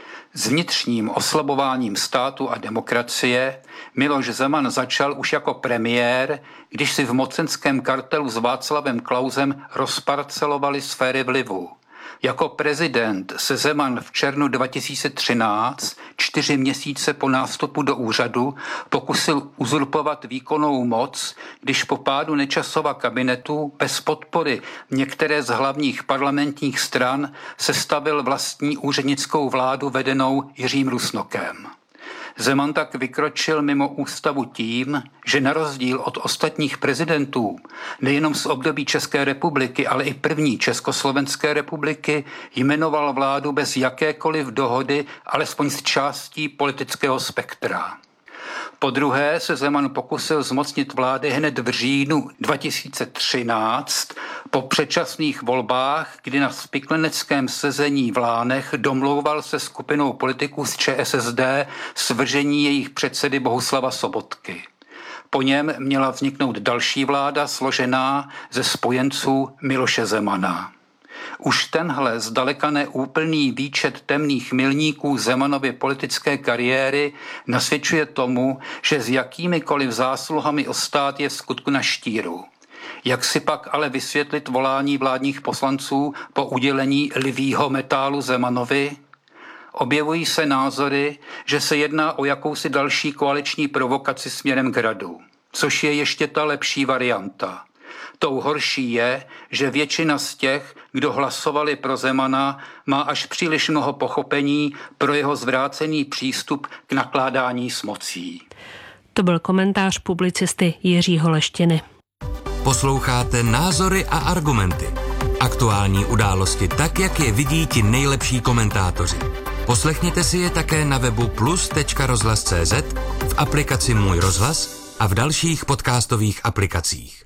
S vnitřním oslabováním státu a demokracie Miloš Zeman začal už jako premiér, když si v mocenském kartelu s Václavem Klausem rozparcelovali sféry vlivu. Jako prezident se Zeman v červnu dva tisíce třináct, čtyři měsíce po nástupu do úřadu, pokusil uzurpovat výkonnou moc, když po pádu Nečasova kabinetu bez podpory některé z hlavních parlamentních stran sestavil vlastní úřednickou vládu vedenou Jiřím Rusnokem. Zeman tak vykročil mimo ústavu tím, že na rozdíl od ostatních prezidentů, nejenom z období České republiky, ale i první Československé republiky, jmenoval vládu bez jakékoliv dohody, alespoň z částí politického spektra. Po druhé se Zeman pokusil zmocnit vlády hned v říjnu dva tisíce třináct po předčasných volbách, kdy na spikleneckém sezení v Lánech domlouval se skupinou politiků z ČSSD svržení jejich předsedy Bohuslava Sobotky. Po něm měla vzniknout další vláda složená ze spojenců Miloše Zemana. Už tenhle zdaleka neúplný výčet temných milníků Zemanovy politické kariéry nasvědčuje tomu, že s jakýmikoliv zásluhami o stát je v skutku na štíru. Jak si pak ale vysvětlit volání vládních poslanců po udělení lvýho metálu Zemanovi? Objevují se názory, že se jedná o jakousi další koaliční provokaci směrem k Hradu, což je ještě ta lepší varianta. Tou horší je, že většina z těch, kdo hlasovali pro Zemana, má až příliš mnoho pochopení pro jeho zvrácený přístup k nakládání s mocí. To byl komentář publicisty Jiřího Leštiny. Posloucháte Názory a argumenty. Aktuální události tak, jak je vidí ti nejlepší komentátoři. Poslechněte si je také na webu plus tečka rozhlas tečka cz, v aplikaci Můj rozhlas a v dalších podcastových aplikacích.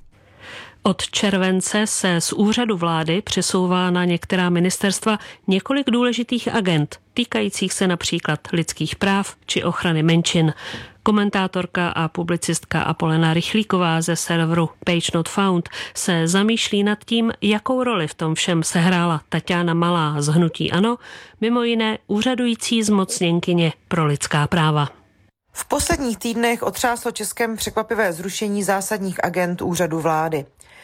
Od července se z úřadu vlády přesouvá na některá ministerstva několik důležitých agend, týkajících se například lidských práv či ochrany menšin. Komentátorka a publicistka Apolena Rychlíková ze serveru Page Not Found se zamýšlí nad tím, jakou roli v tom všem sehrála Taťána Malá z hnutí ANO, mimo jiné úřadující zmocněnkyně pro lidská práva. V posledních týdnech otřáslo Českem překvapivé zrušení zásadních agend úřadu vlády.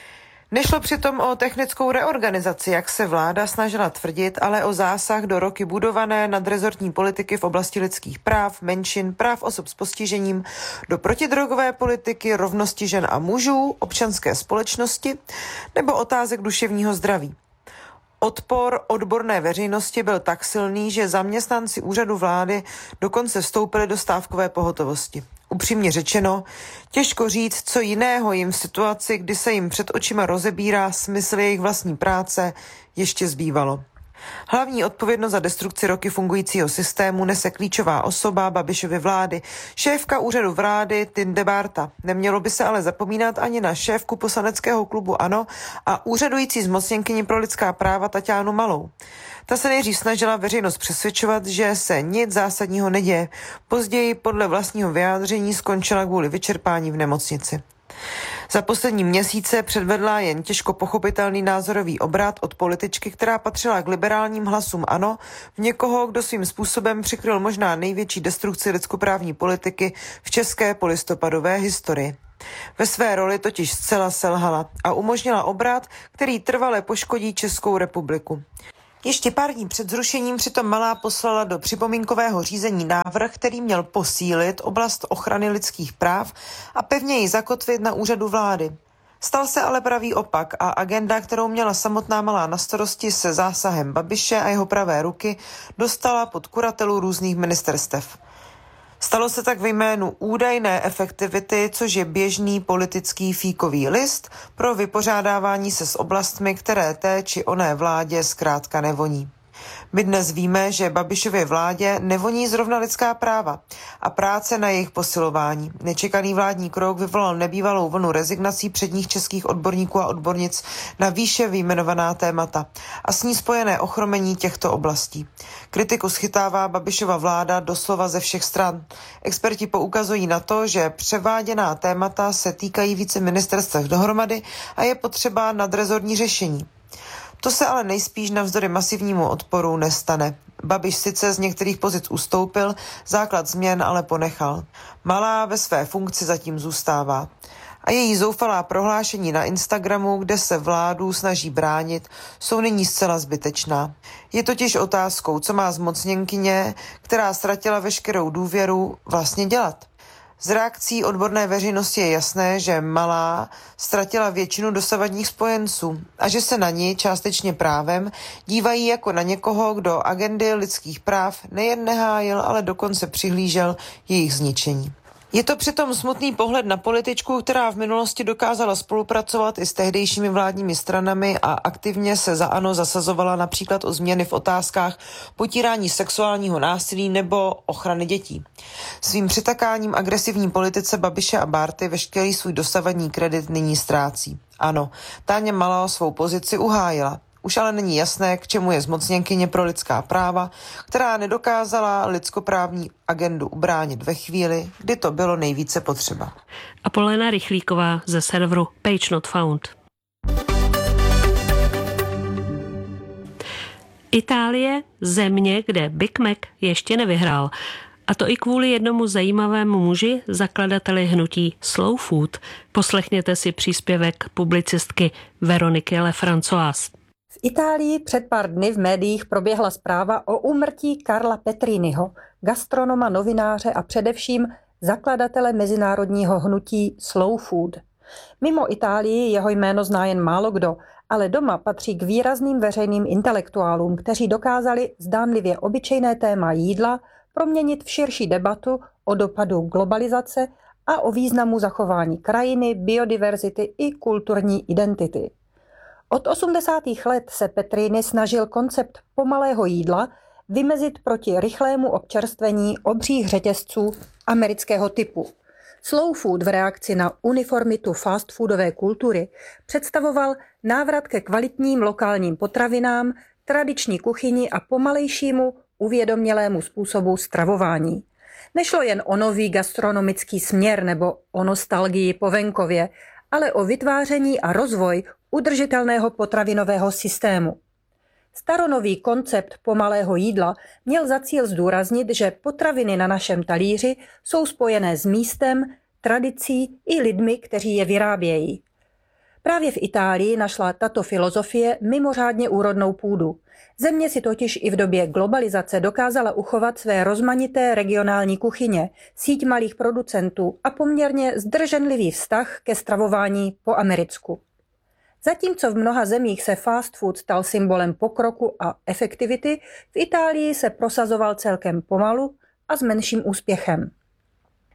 Nešlo přitom o technickou reorganizaci, jak se vláda snažila tvrdit, ale o zásah do roky budované nadrezortní politiky v oblasti lidských práv, menšin, práv osob s postižením, do protidrogové politiky, rovnosti žen a mužů, občanské společnosti nebo otázek duševního zdraví. Odpor odborné veřejnosti byl tak silný, že zaměstnanci úřadu vlády dokonce vstoupili do stávkové pohotovosti. Upřímně řečeno, těžko říct, co jiného jim v situaci, kdy se jim před očima rozebírá smysl jejich vlastní práce, ještě zbývalo. Hlavní odpovědnost za destrukci roky fungujícího systému nese klíčová osoba Babišovy vlády, šéfka úřadu vlády Tinde Bárta. Nemělo by se ale zapomínat ani na šéfku poslaneckého klubu ANO a úřadující zmocněnkyni pro lidská práva Taťánu Malou. Ta se nejdřív snažila veřejnost přesvědčovat, že se nic zásadního neděje. Později podle vlastního vyjádření skončila kvůli vyčerpání v nemocnici. Za poslední měsíce předvedla jen těžko pochopitelný názorový obrat od političky, která patřila k liberálním hlasům ANO, v někoho, kdo svým způsobem přikryl možná největší destrukci lidskoprávní politiky v české polistopadové historii. Ve své roli totiž zcela selhala a umožnila obrat, který trvale poškodí Českou republiku. Ještě pár dní před zrušením přitom Malá poslala do připomínkového řízení návrh, který měl posílit oblast ochrany lidských práv a pevně ji zakotvit na úřadu vlády. Stal se ale pravý opak a agenda, kterou měla samotná Malá na starosti se zásahem Babiše a jeho pravé ruky, dostala pod kuratelu různých ministerstev. Stalo se tak ve jménu údajné efektivity, což je běžný politický fíkový list pro vypořádávání se s oblastmi, které té či oné vládě zkrátka nevoní. My dnes víme, že Babišově vládě nevoní zrovna lidská práva a práce na jejich posilování. Nečekaný vládní krok vyvolal nebývalou vlnu rezignací předních českých odborníků a odbornic na výše vyjmenovaná témata a s ní spojené ochromení těchto oblastí. Kritiku schytává Babišova vláda doslova ze všech stran. Experti poukazují na to, že převáděná témata se týkají více ministerstev dohromady a je potřeba nadrezortní řešení. To se ale nejspíš navzdory masivnímu odporu nestane. Babiš sice z některých pozic ustoupil, základ změn ale ponechal. Malá ve své funkci zatím zůstává. A její zoufalá prohlášení na Instagramu, kde se vládu snaží bránit, jsou nyní zcela zbytečná. Je totiž otázkou, co má zmocněnkyně, která ztratila veškerou důvěru, vlastně dělat. Z reakcí odborné veřejnosti je jasné, že Malá ztratila většinu dosavadních spojenců a že se na ní částečně právem dívají jako na někoho, kdo agendy lidských práv nejen nehájil, ale dokonce přihlížel jejich zničení. Je to přitom smutný pohled na političku, která v minulosti dokázala spolupracovat i s tehdejšími vládními stranami a aktivně se za ANO zasazovala například o změny v otázkách potírání sexuálního násilí nebo ochrany dětí. Svým přitakáním agresivní politice Babiše a Bárty veškerý svůj dosavadní kredit nyní ztrácí. Ano, Táňa Malá svou pozici uhájila. Už ale není jasné, k čemu je zmocněnkyně pro lidská práva, která nedokázala lidskoprávní agendu ubránit ve chvíli, kdy to bylo nejvíce potřeba. Apolena Rychlíková ze serveru Page Not Found. Itálie, země, kde Big Mac ještě nevyhrál. A to i kvůli jednomu zajímavému muži, zakladateli hnutí Slow Food. Poslechněte si příspěvek publicistky Veroniky Lefrancoise. V Itálii před pár dny v médiích proběhla zpráva o úmrtí Carla Petriniho, gastronoma, novináře a především zakladatele mezinárodního hnutí Slow Food. Mimo Itálii jeho jméno zná jen málo kdo, ale doma patří k výrazným veřejným intelektuálům, kteří dokázali zdánlivě obyčejné téma jídla proměnit v širší debatu o dopadu globalizace a o významu zachování krajiny, biodiverzity i kulturní identity. Od osmdesátých let se Petrini snažil koncept pomalého jídla vymezit proti rychlému občerstvení obřích řetězců amerického typu. Slow food v reakci na uniformitu fast foodové kultury představoval návrat ke kvalitním lokálním potravinám, tradiční kuchyni a pomalejšímu uvědomělému způsobu stravování. Nešlo jen o nový gastronomický směr nebo o nostalgii po venkově, ale o vytváření a rozvoj udržitelného potravinového systému. Staronový koncept pomalého jídla měl za cíl zdůraznit, že potraviny na našem talíři jsou spojené s místem, tradicí i lidmi, kteří je vyrábějí. Právě v Itálii našla tato filozofie mimořádně úrodnou půdu. Země si totiž i v době globalizace dokázala uchovat své rozmanité regionální kuchyně, síť malých producentů a poměrně zdrženlivý vztah ke stravování po americku. Zatímco v mnoha zemích se fast food stal symbolem pokroku a efektivity, v Itálii se prosazoval celkem pomalu a s menším úspěchem.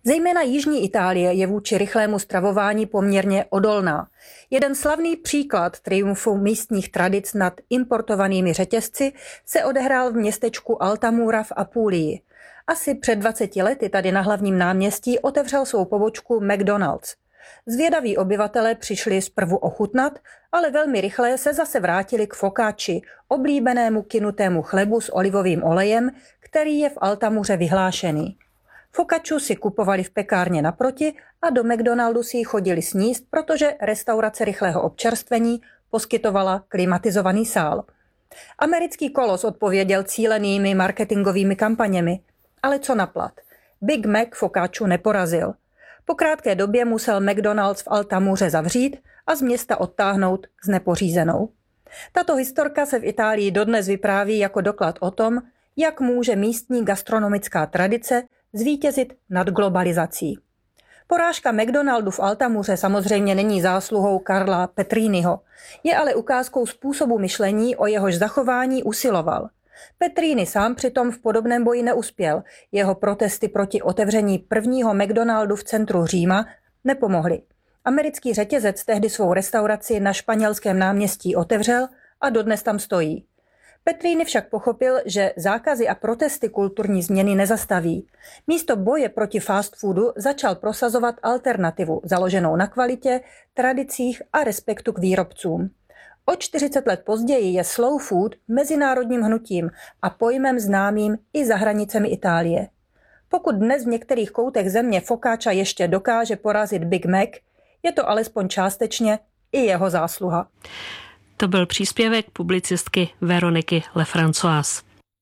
Zejména jižní Itálie je vůči rychlému stravování poměrně odolná. Jeden slavný příklad triumfu místních tradic nad importovanými řetězci se odehrál v městečku Altamura v Apulii. Asi před dvaceti lety tady na hlavním náměstí otevřel svou pobočku McDonald's. Zvědaví obyvatelé přišli zprvu ochutnat, ale velmi rychle se zase vrátili k focacci, oblíbenému kynutému chlebu s olivovým olejem, který je v Altamuře vyhlášený. Focacciu si kupovali v pekárně naproti a do McDonaldu si ji chodili sníst, protože restaurace rychlého občerstvení poskytovala klimatizovaný sál. Americký kolos odpověděl cílenými marketingovými kampaněmi, ale co naplat? Big Mac focacciu neporazil. Po krátké době musel McDonald's v Altamuře zavřít a z města odtáhnout s nepořízenou. Tato historka se v Itálii dodnes vypráví jako doklad o tom, jak může místní gastronomická tradice zvítězit nad globalizací. Porážka McDonaldu v Altamuře samozřejmě není zásluhou Carla Petriniho, je ale ukázkou způsobu myšlení, o jehož zachování usiloval. Petrini sám přitom v podobném boji neuspěl, jeho protesty proti otevření prvního McDonaldu v centru Říma nepomohly. Americký řetězec tehdy svou restauraci na Španělském náměstí otevřel a dodnes tam stojí. Petrini však pochopil, že zákazy a protesty kulturní změny nezastaví. Místo boje proti fast foodu začal prosazovat alternativu založenou na kvalitě, tradicích a respektu k výrobcům. O čtyřicet let později je slow food mezinárodním hnutím a pojmem známým i za hranicemi Itálie. Pokud dnes v některých koutech země focaccia ještě dokáže porazit Big Mac, je to alespoň částečně i jeho zásluha. To byl příspěvek publicistky Veroniky Lefrancoise.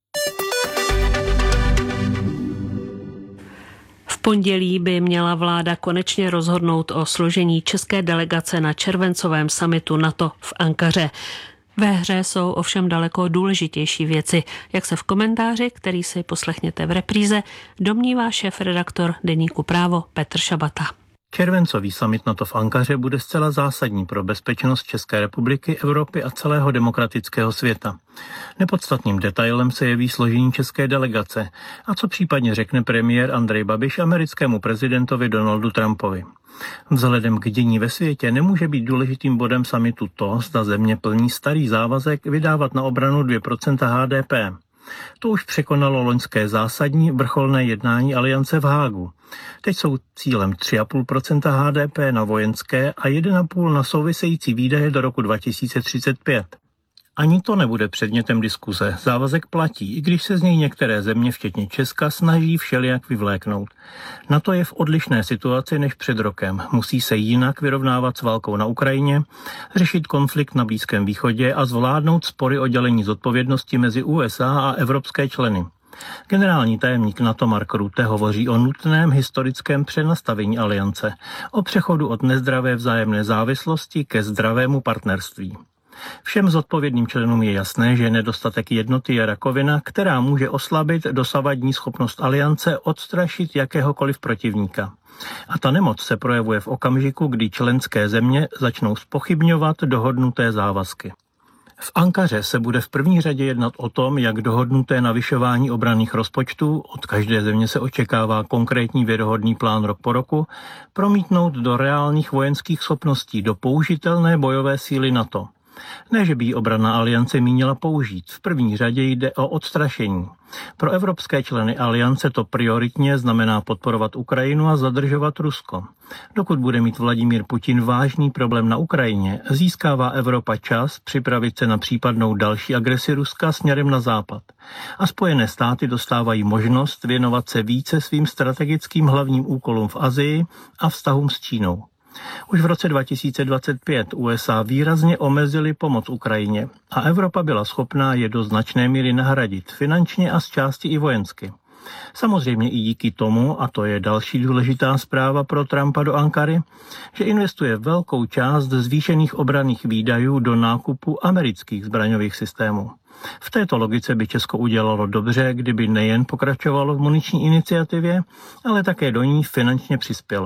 V pondělí by měla vláda konečně rozhodnout o složení české delegace na červencovém summitu NATO v Ankaře. Ve hře jsou ovšem daleko důležitější věci, jak se v komentáři, který si poslechněte v repríze, domnívá šéfredaktor deníku Právo Petr Šabata. Červencový summit NATO v Ankaře bude zcela zásadní pro bezpečnost České republiky, Evropy a celého demokratického světa. Nepodstatným detailem se jeví složení české delegace a co případně řekne premiér Andrej Babiš americkému prezidentovi Donaldu Trumpovi. Vzhledem k dění ve světě nemůže být důležitým bodem summitu to, zda země plní starý závazek vydávat na obranu dvě procenta H D P. To už překonalo loňské zásadní vrcholné jednání aliance v Hágu. Teď jsou cílem tři celá pět procenta H D P na vojenské a jedna celá pět na související výdaje do roku dva tisíce třicet pět. Ani to nebude předmětem diskuze. Závazek platí, i když se z něj některé země, včetně Česka, snaží všelijak vyvléknout. NATO je v odlišné situaci než před rokem. Musí se jinak vyrovnávat s válkou na Ukrajině, řešit konflikt na Blízkém východě a zvládnout spory o dělení zodpovědnosti mezi U S A a evropské členy. Generální tajemník NATO Mark Rutte hovoří o nutném historickém přenastavení aliance, o přechodu od nezdravé vzájemné závislosti ke zdravému partnerství. Všem zodpovědným členům je jasné, že nedostatek jednoty je rakovina, která může oslabit dosavadní schopnost aliance odstrašit jakéhokoliv protivníka. A ta nemoc se projevuje v okamžiku, kdy členské země začnou zpochybňovat dohodnuté závazky. V Ankaře se bude v první řadě jednat o tom, jak dohodnuté navyšování obranných rozpočtů, od každé země se očekává konkrétní věrohodný plán rok po roku, promítnout do reálných vojenských schopností, do použitelné bojové síly NATO. Ne, že by ji obranná aliance mínila použít. V první řadě jde o odstrašení. Pro evropské členy aliance to prioritně znamená podporovat Ukrajinu a zadržovat Rusko. Dokud bude mít Vladimír Putin vážný problém na Ukrajině, získává Evropa čas připravit se na případnou další agresi Ruska směrem na západ. A Spojené státy dostávají možnost věnovat se více svým strategickým hlavním úkolům v Asii a vztahům s Čínou. Už v roce dva tisíce dvacet pět U S A výrazně omezily pomoc Ukrajině a Evropa byla schopná je do značné míry nahradit finančně a z části i vojensky. Samozřejmě i díky tomu, a to je další důležitá zpráva pro Trumpa do Ankary, že investuje velkou část zvýšených obranných výdajů do nákupu amerických zbraňových systémů. V této logice by Česko udělalo dobře, kdyby nejen pokračovalo v muniční iniciativě, ale také do ní finančně přispělo.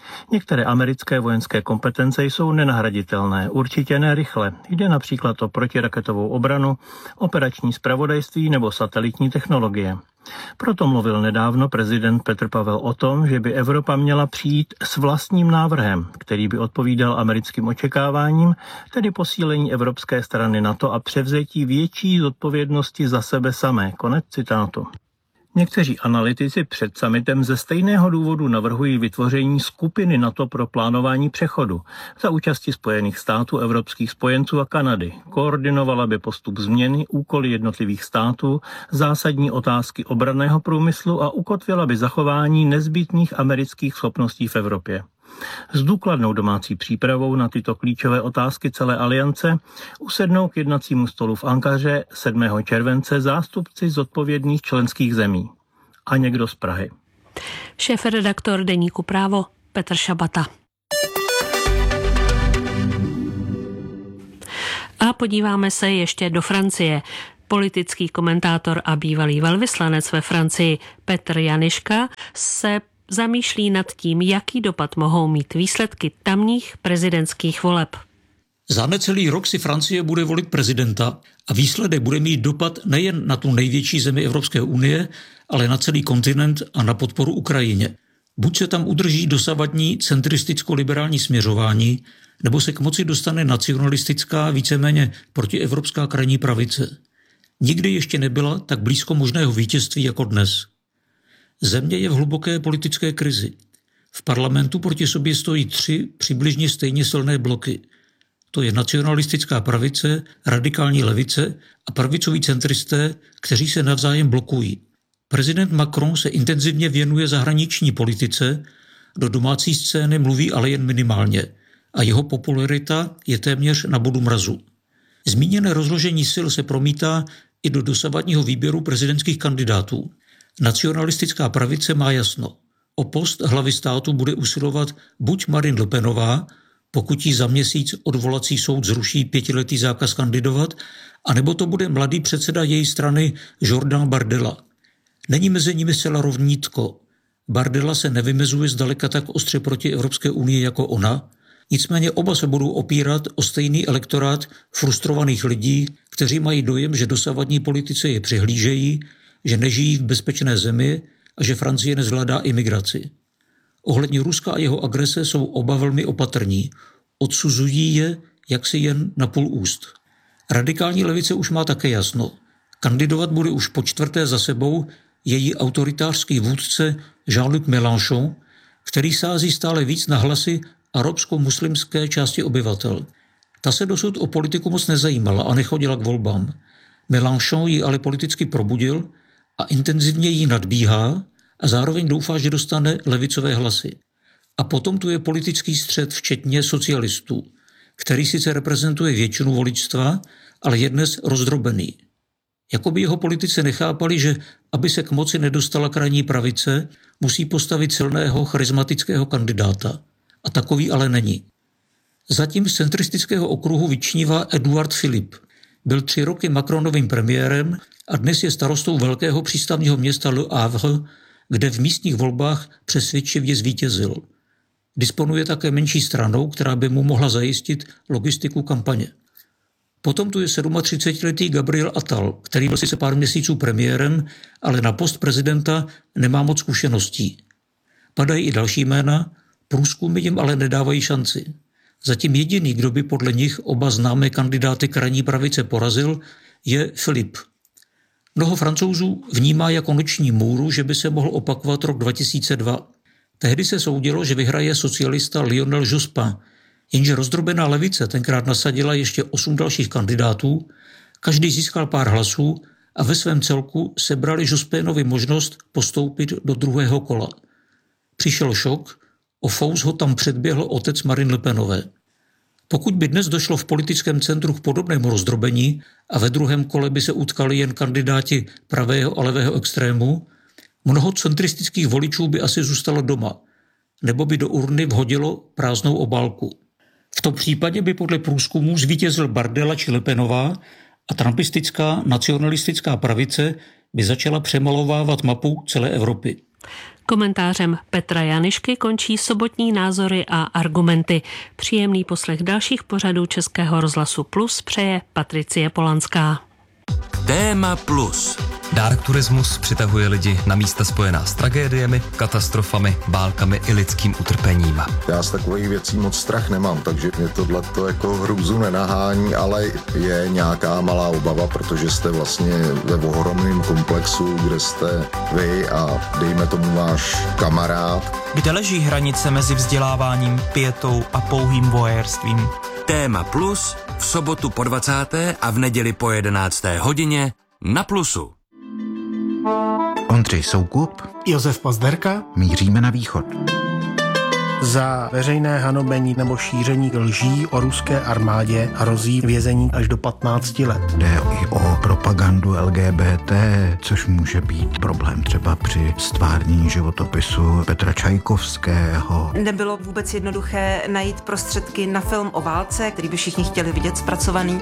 Některé americké vojenské kompetence jsou nenahraditelné, určitě ne rychle. Jde například o protiraketovou obranu, operační zpravodajství nebo satelitní technologie. Proto mluvil nedávno prezident Petr Pavel o tom, že by Evropa měla přijít s vlastním návrhem, který by odpovídal americkým očekáváním, tedy posílení evropské strany NATO a převzetí větší zodpovědnosti za sebe samé. Konec citátu. Někteří analytici před summitem ze stejného důvodu navrhují vytvoření skupiny NATO pro plánování přechodu za účasti Spojených států, evropských spojenců a Kanady. Koordinovala by postup změny, úkoly jednotlivých států, zásadní otázky obranného průmyslu a ukotvila by zachování nezbytných amerických schopností v Evropě. S důkladnou domácí přípravou na tyto klíčové otázky celé aliance usednou k jednacímu stolu v Ankaře sedmého července zástupci zodpovědných členských zemí. A někdo z Prahy. Šéfredaktor deníku Právo Petr Šabata. A podíváme se ještě do Francie. Politický komentátor a bývalý velvyslanec ve Francii Petr Janiška se zamýšlí nad tím, jaký dopad mohou mít výsledky tamních prezidentských voleb. Za necelý rok si Francie bude volit prezidenta a výsledek bude mít dopad nejen na tu největší zemi Evropské unie, ale na celý kontinent a na podporu Ukrajině. Buď se tam udrží dosavadní centristicko-liberální směřování, nebo se k moci dostane nacionalistická, víceméně protievropská krajní pravice. Nikdy ještě nebyla tak blízko možného vítězství jako dnes. Země je v hluboké politické krizi. V parlamentu proti sobě stojí tři přibližně stejně silné bloky. To je nacionalistická pravice, radikální levice a pravicoví centristé, kteří se navzájem blokují. Prezident Macron se intenzivně věnuje zahraniční politice, do domácí scény mluví ale jen minimálně a jeho popularita je téměř na bodu mrazu. Zmíněné rozložení sil se promítá i do dosavadního výběru prezidentských kandidátů. Nacionalistická pravice má jasno. O post hlavy státu bude usilovat buď Marine Le Penová, pokud jí za měsíc odvolací soud zruší pětiletý zákaz kandidovat, anebo to bude mladý předseda její strany Jordan Bardella. Není mezi nimi zcela rovnítko. Bardella se nevymezuje zdaleka tak ostře proti Evropské unii jako ona, nicméně oba se budou opírat o stejný elektorát frustrovaných lidí, kteří mají dojem, že dosavadní politici je přihlížejí, že nežijí v bezpečné zemi a že Francie nezvládá imigraci. Ohledně Ruska a jeho agrese jsou oba velmi opatrní. Odsuzují je jaksi jen na půl úst. Radikální levice už má také jasno. Kandidovat bude už po čtvrté za sebou její autoritářský vůdce Jean-Luc Mélenchon, který sází stále víc na hlasy arabsko-muslimské části obyvatel. Ta se dosud o politiku moc nezajímala a nechodila k volbám. Mélenchon ji ale politicky probudil a intenzivně jí nadbíhá a zároveň doufá, že dostane levicové hlasy. A potom tu je politický střet včetně socialistů, který sice reprezentuje většinu voličstva, ale je dnes rozdrobený. Jakoby jeho politici nechápali, že aby se k moci nedostala krajní pravice, musí postavit silného charismatického kandidáta. A takový ale není. Zatím z centristického okruhu vyčnívá Edouard Philippe. Byl tři roky Macronovým premiérem a dnes je starostou velkého přístavního města Le Havre, kde v místních volbách přesvědčivě zvítězil. Disponuje také menší stranou, která by mu mohla zajistit logistiku kampaně. Potom tu je třicetisedmiletý Gabriel Attal, který byl sice pár měsíců premiérem, ale na post prezidenta nemá moc zkušeností. Padají i další jména, průzkumy jim ale nedávají šanci. Zatím jediný, kdo by podle nich oba známé kandidáty krajní pravice porazil, je Philippe. Mnoho Francouzů vnímá jako noční můru, že by se mohl opakovat rok dva tisíce dva. Tehdy se soudilo, že vyhraje socialista Lionel Jospin, jenže rozdrobená levice tenkrát nasadila ještě osm dalších kandidátů, každý získal pár hlasů a ve svém celku sebrali Jospinovi možnost postoupit do druhého kola. Přišel šok, o fous ho tam předběhl otec Marine Le Penové. Pokud by dnes došlo v politickém centru k podobnému rozdrobení a ve druhém kole by se utkali jen kandidáti pravého a levého extrému, mnoho centristických voličů by asi zůstalo doma, nebo by do urny vhodilo prázdnou obálku. V tom případě by podle průzkumů zvítězil Bardella či Le Penová a trumpistická nacionalistická pravice by začala přemalovávat mapu celé Evropy. Komentářem Petra Janišky končí sobotní názory a argumenty. Příjemný poslech dalších pořadů Českého rozhlasu Plus přeje Patricie Polanská. Téma Plus. Dark turismus přitahuje lidi na místa spojená s tragédiemi, katastrofami, válkami i lidským utrpením. Já z takových věcí moc strach nemám, takže mě tohleto jako hrůzu nenahání, ale je nějaká malá obava, protože jste vlastně ve ohromném komplexu, kde jste vy a dejme tomu váš kamarád. Kde leží hranice mezi vzděláváním, pietou a pouhým voyeurstvím? Téma Plus v sobotu po dvacáté a v neděli po jedenácté hodině na Plusu. Ondřej Soukup, Josef Pozderka. Míříme na východ. Za veřejné hanobení nebo šíření lží o ruské armádě hrozí vězení až do patnácti let. Jde i o propagandu L G B T, což může být problém třeba při stvárnění životopisu Petra Čajkovského. Nebylo vůbec jednoduché najít prostředky na film o válce, který by všichni chtěli vidět zpracovaný.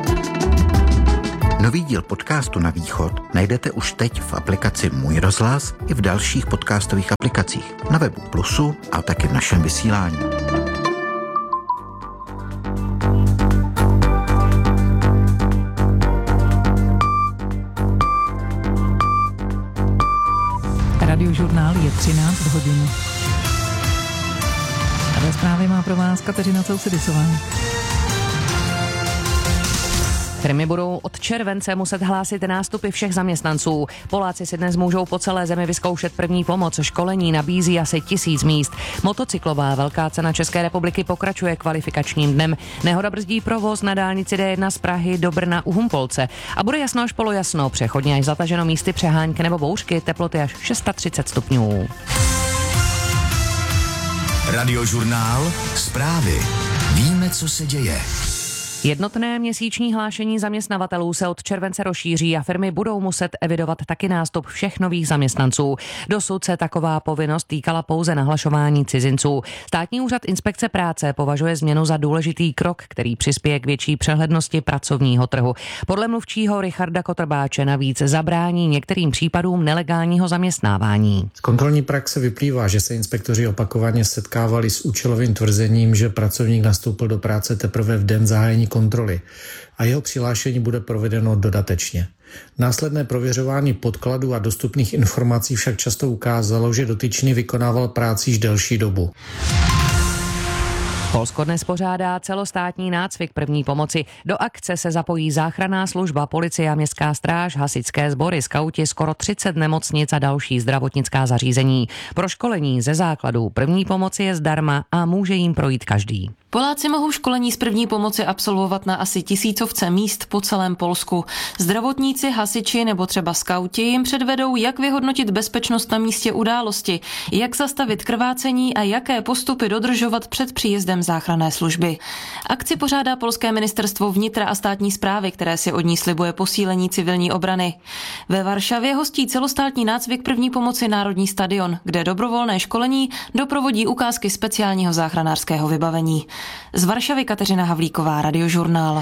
Nový díl podcastu Na východ najdete už teď v aplikaci Můj rozhlas i v dalších podcastových aplikacích, na webu Plusu a taky v našem vysílání. Radiožurnál je třináct hodin. A ve zprávě má pro vás Kateřina Sousedisová. Firmy budou od července muset hlásit nástupy všech zaměstnanců. Poláci si dnes můžou po celé zemi vyzkoušet první pomoc. Školení nabízí asi tisíc míst. Motocyklová velká cena České republiky pokračuje kvalifikačním dnem. Nehoda brzdí provoz na dálnici D jedna z Prahy do Brna u Humpolce. A bude jasno až polojasno, přechodně až zataženo místy přehánky nebo bouřky, teploty až třicet šest stupňů. Radiožurnál, zprávy. Víme, co se děje. Jednotné měsíční hlášení zaměstnavatelů se od července rozšíří a firmy budou muset evidovat taky nástup všech nových zaměstnanců. Dosud se taková povinnost týkala pouze nahlašování cizinců. Státní úřad inspekce práce považuje změnu za důležitý krok, který přispěje k větší přehlednosti pracovního trhu. Podle mluvčího Richarda Kotrbáče navíc zabrání některým případům nelegálního zaměstnávání. Z kontrolní praxe vyplývá, že se inspektoři opakovaně setkávali s účelovým tvrzením, že pracovník nastoupil do práce teprve v den zahájení kontroly a jeho přihlášení bude provedeno dodatečně. Následné prověřování podkladů a dostupných informací však často ukázalo, že dotyčný vykonával práci již delší dobu. Polsko dnes pořádá celostátní nácvik první pomoci. Do akce se zapojí záchranná služba, policie a městská stráž, hasičské sbory, skauti, skoro třicet nemocnic a další zdravotnická zařízení. Pro školení ze základů první pomoci je zdarma a může jim projít každý. Poláci mohou školení z první pomoci absolvovat na asi tisícovce míst po celém Polsku. Zdravotníci, hasiči nebo třeba skauti jim předvedou, jak vyhodnotit bezpečnost na místě události, jak zastavit krvácení a jaké postupy dodržovat před příjezdem záchranné služby. Akci pořádá polské ministerstvo vnitra a státní správy, které si od ní slibuje posílení civilní obrany. Ve Varšavě hostí celostátní nácvik první pomoci Národní stadion, kde dobrovolné školení doprovodí ukázky speciálního záchranářského vybavení. Z Varšavy Kateřina Havlíková, Radiožurnál.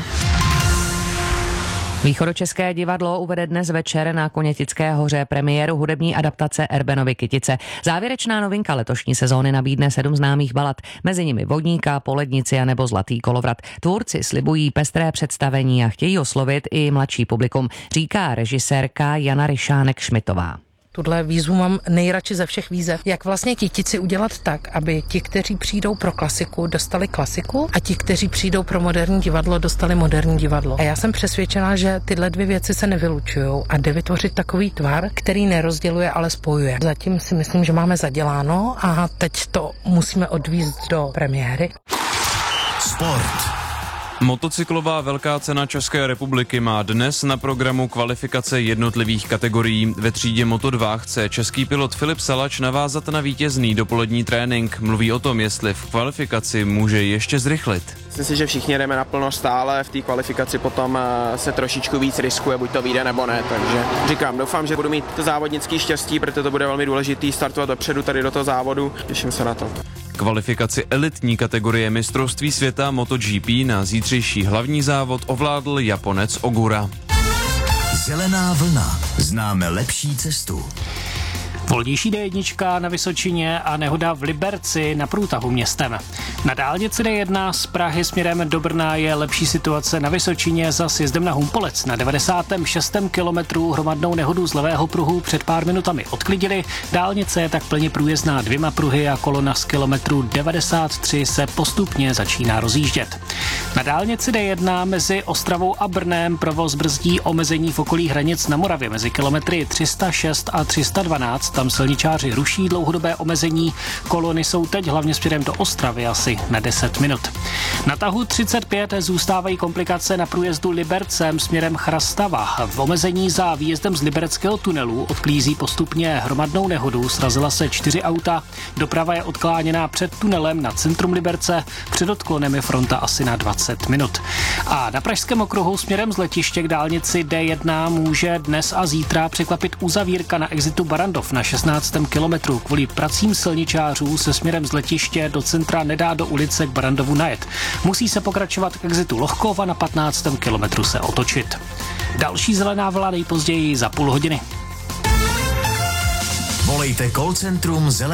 Východočeské divadlo uvede dnes večer na Konětické hoře premiéru hudební adaptace Erbenovy Kytice. Závěrečná novinka letošní sezóny nabídne sedm známých balad, mezi nimi Vodníka, Polednici a nebo Zlatý kolovrat. Tvůrci slibují pestré představení a chtějí oslovit i mladší publikum, říká režisérka Jana Ryšánek-Šmitová. Tuhle výzvu mám nejradši ze všech výzev. Jak vlastně Kytici udělat tak, aby ti, kteří přijdou pro klasiku, dostali klasiku a ti, kteří přijdou pro moderní divadlo, dostali moderní divadlo. A já jsem přesvědčená, že tyhle dvě věci se nevylučují a jde vytvořit takový tvar, který nerozděluje, ale spojuje. Zatím si myslím, že máme zaděláno a teď to musíme odvízt do premiéry. Sport. Motocyklová velká cena České republiky má dnes na programu kvalifikace jednotlivých kategorií. Ve třídě Moto dva chce český pilot Filip Salač navázat na vítězný dopolední trénink. Mluví o tom, jestli v kvalifikaci může ještě zrychlit. Myslím si, že všichni jdeme naplno stále, v té kvalifikaci potom se trošičku víc riskuje, buď to vyjde nebo ne, takže říkám, doufám, že budu mít to závodnický štěstí, protože to bude velmi důležitý startovat dopředu tady do toho závodu, těším se na to. Kvalifikaci elitní kategorie mistrovství světa MotoGP na zítřejší hlavní závod ovládl Japonec Ogura. Zelená vlna. Známe lepší cestu. Volnější D jedna na Vysočině a nehoda v Liberci na průtahu městem. Na dálnici D jedna z Prahy směrem do Brna je lepší situace na Vysočině za sjezdem na Humpolec. Na devadesátém šestém kilometru hromadnou nehodu z levého pruhu před pár minutami odklidili. Dálnice je tak plně průjezdná dvěma pruhy a kolona z kilometru devadesát tři se postupně začíná rozjíždět. Na dálnici D jedna mezi Ostravou a Brnem provoz brzdí omezení v okolí hranic na Moravě mezi kilometry tři sta šest a tři sta dvanáct. Tam silničáři ruší dlouhodobé omezení. Kolony jsou teď hlavně směrem do Ostravy asi na deset minut. Na tahu třicet pět zůstávají komplikace na průjezdu Libercem směrem Chrastava. V omezení za výjezdem z Libereckého tunelu odklízí postupně hromadnou nehodu. Srazila se čtyři auta. Doprava je odkláněná před tunelem na centrum Liberce. Před odklonem je fronta asi na dvacet minut. A na Pražském okruhu směrem z letiště k dálnici D jedna může dnes a zítra překvapit uzavírka na exitu Barandov na šestnáctém kilometru. Kvůli pracím silničářů se směrem z letiště do centra nedá do ulice k Barandovu najet. Musí se pokračovat k exitu Lohkov a na patnáctém kilometru se otočit. Další zelená vlna nejpozději za půl hodiny. Volejte call centrum zelené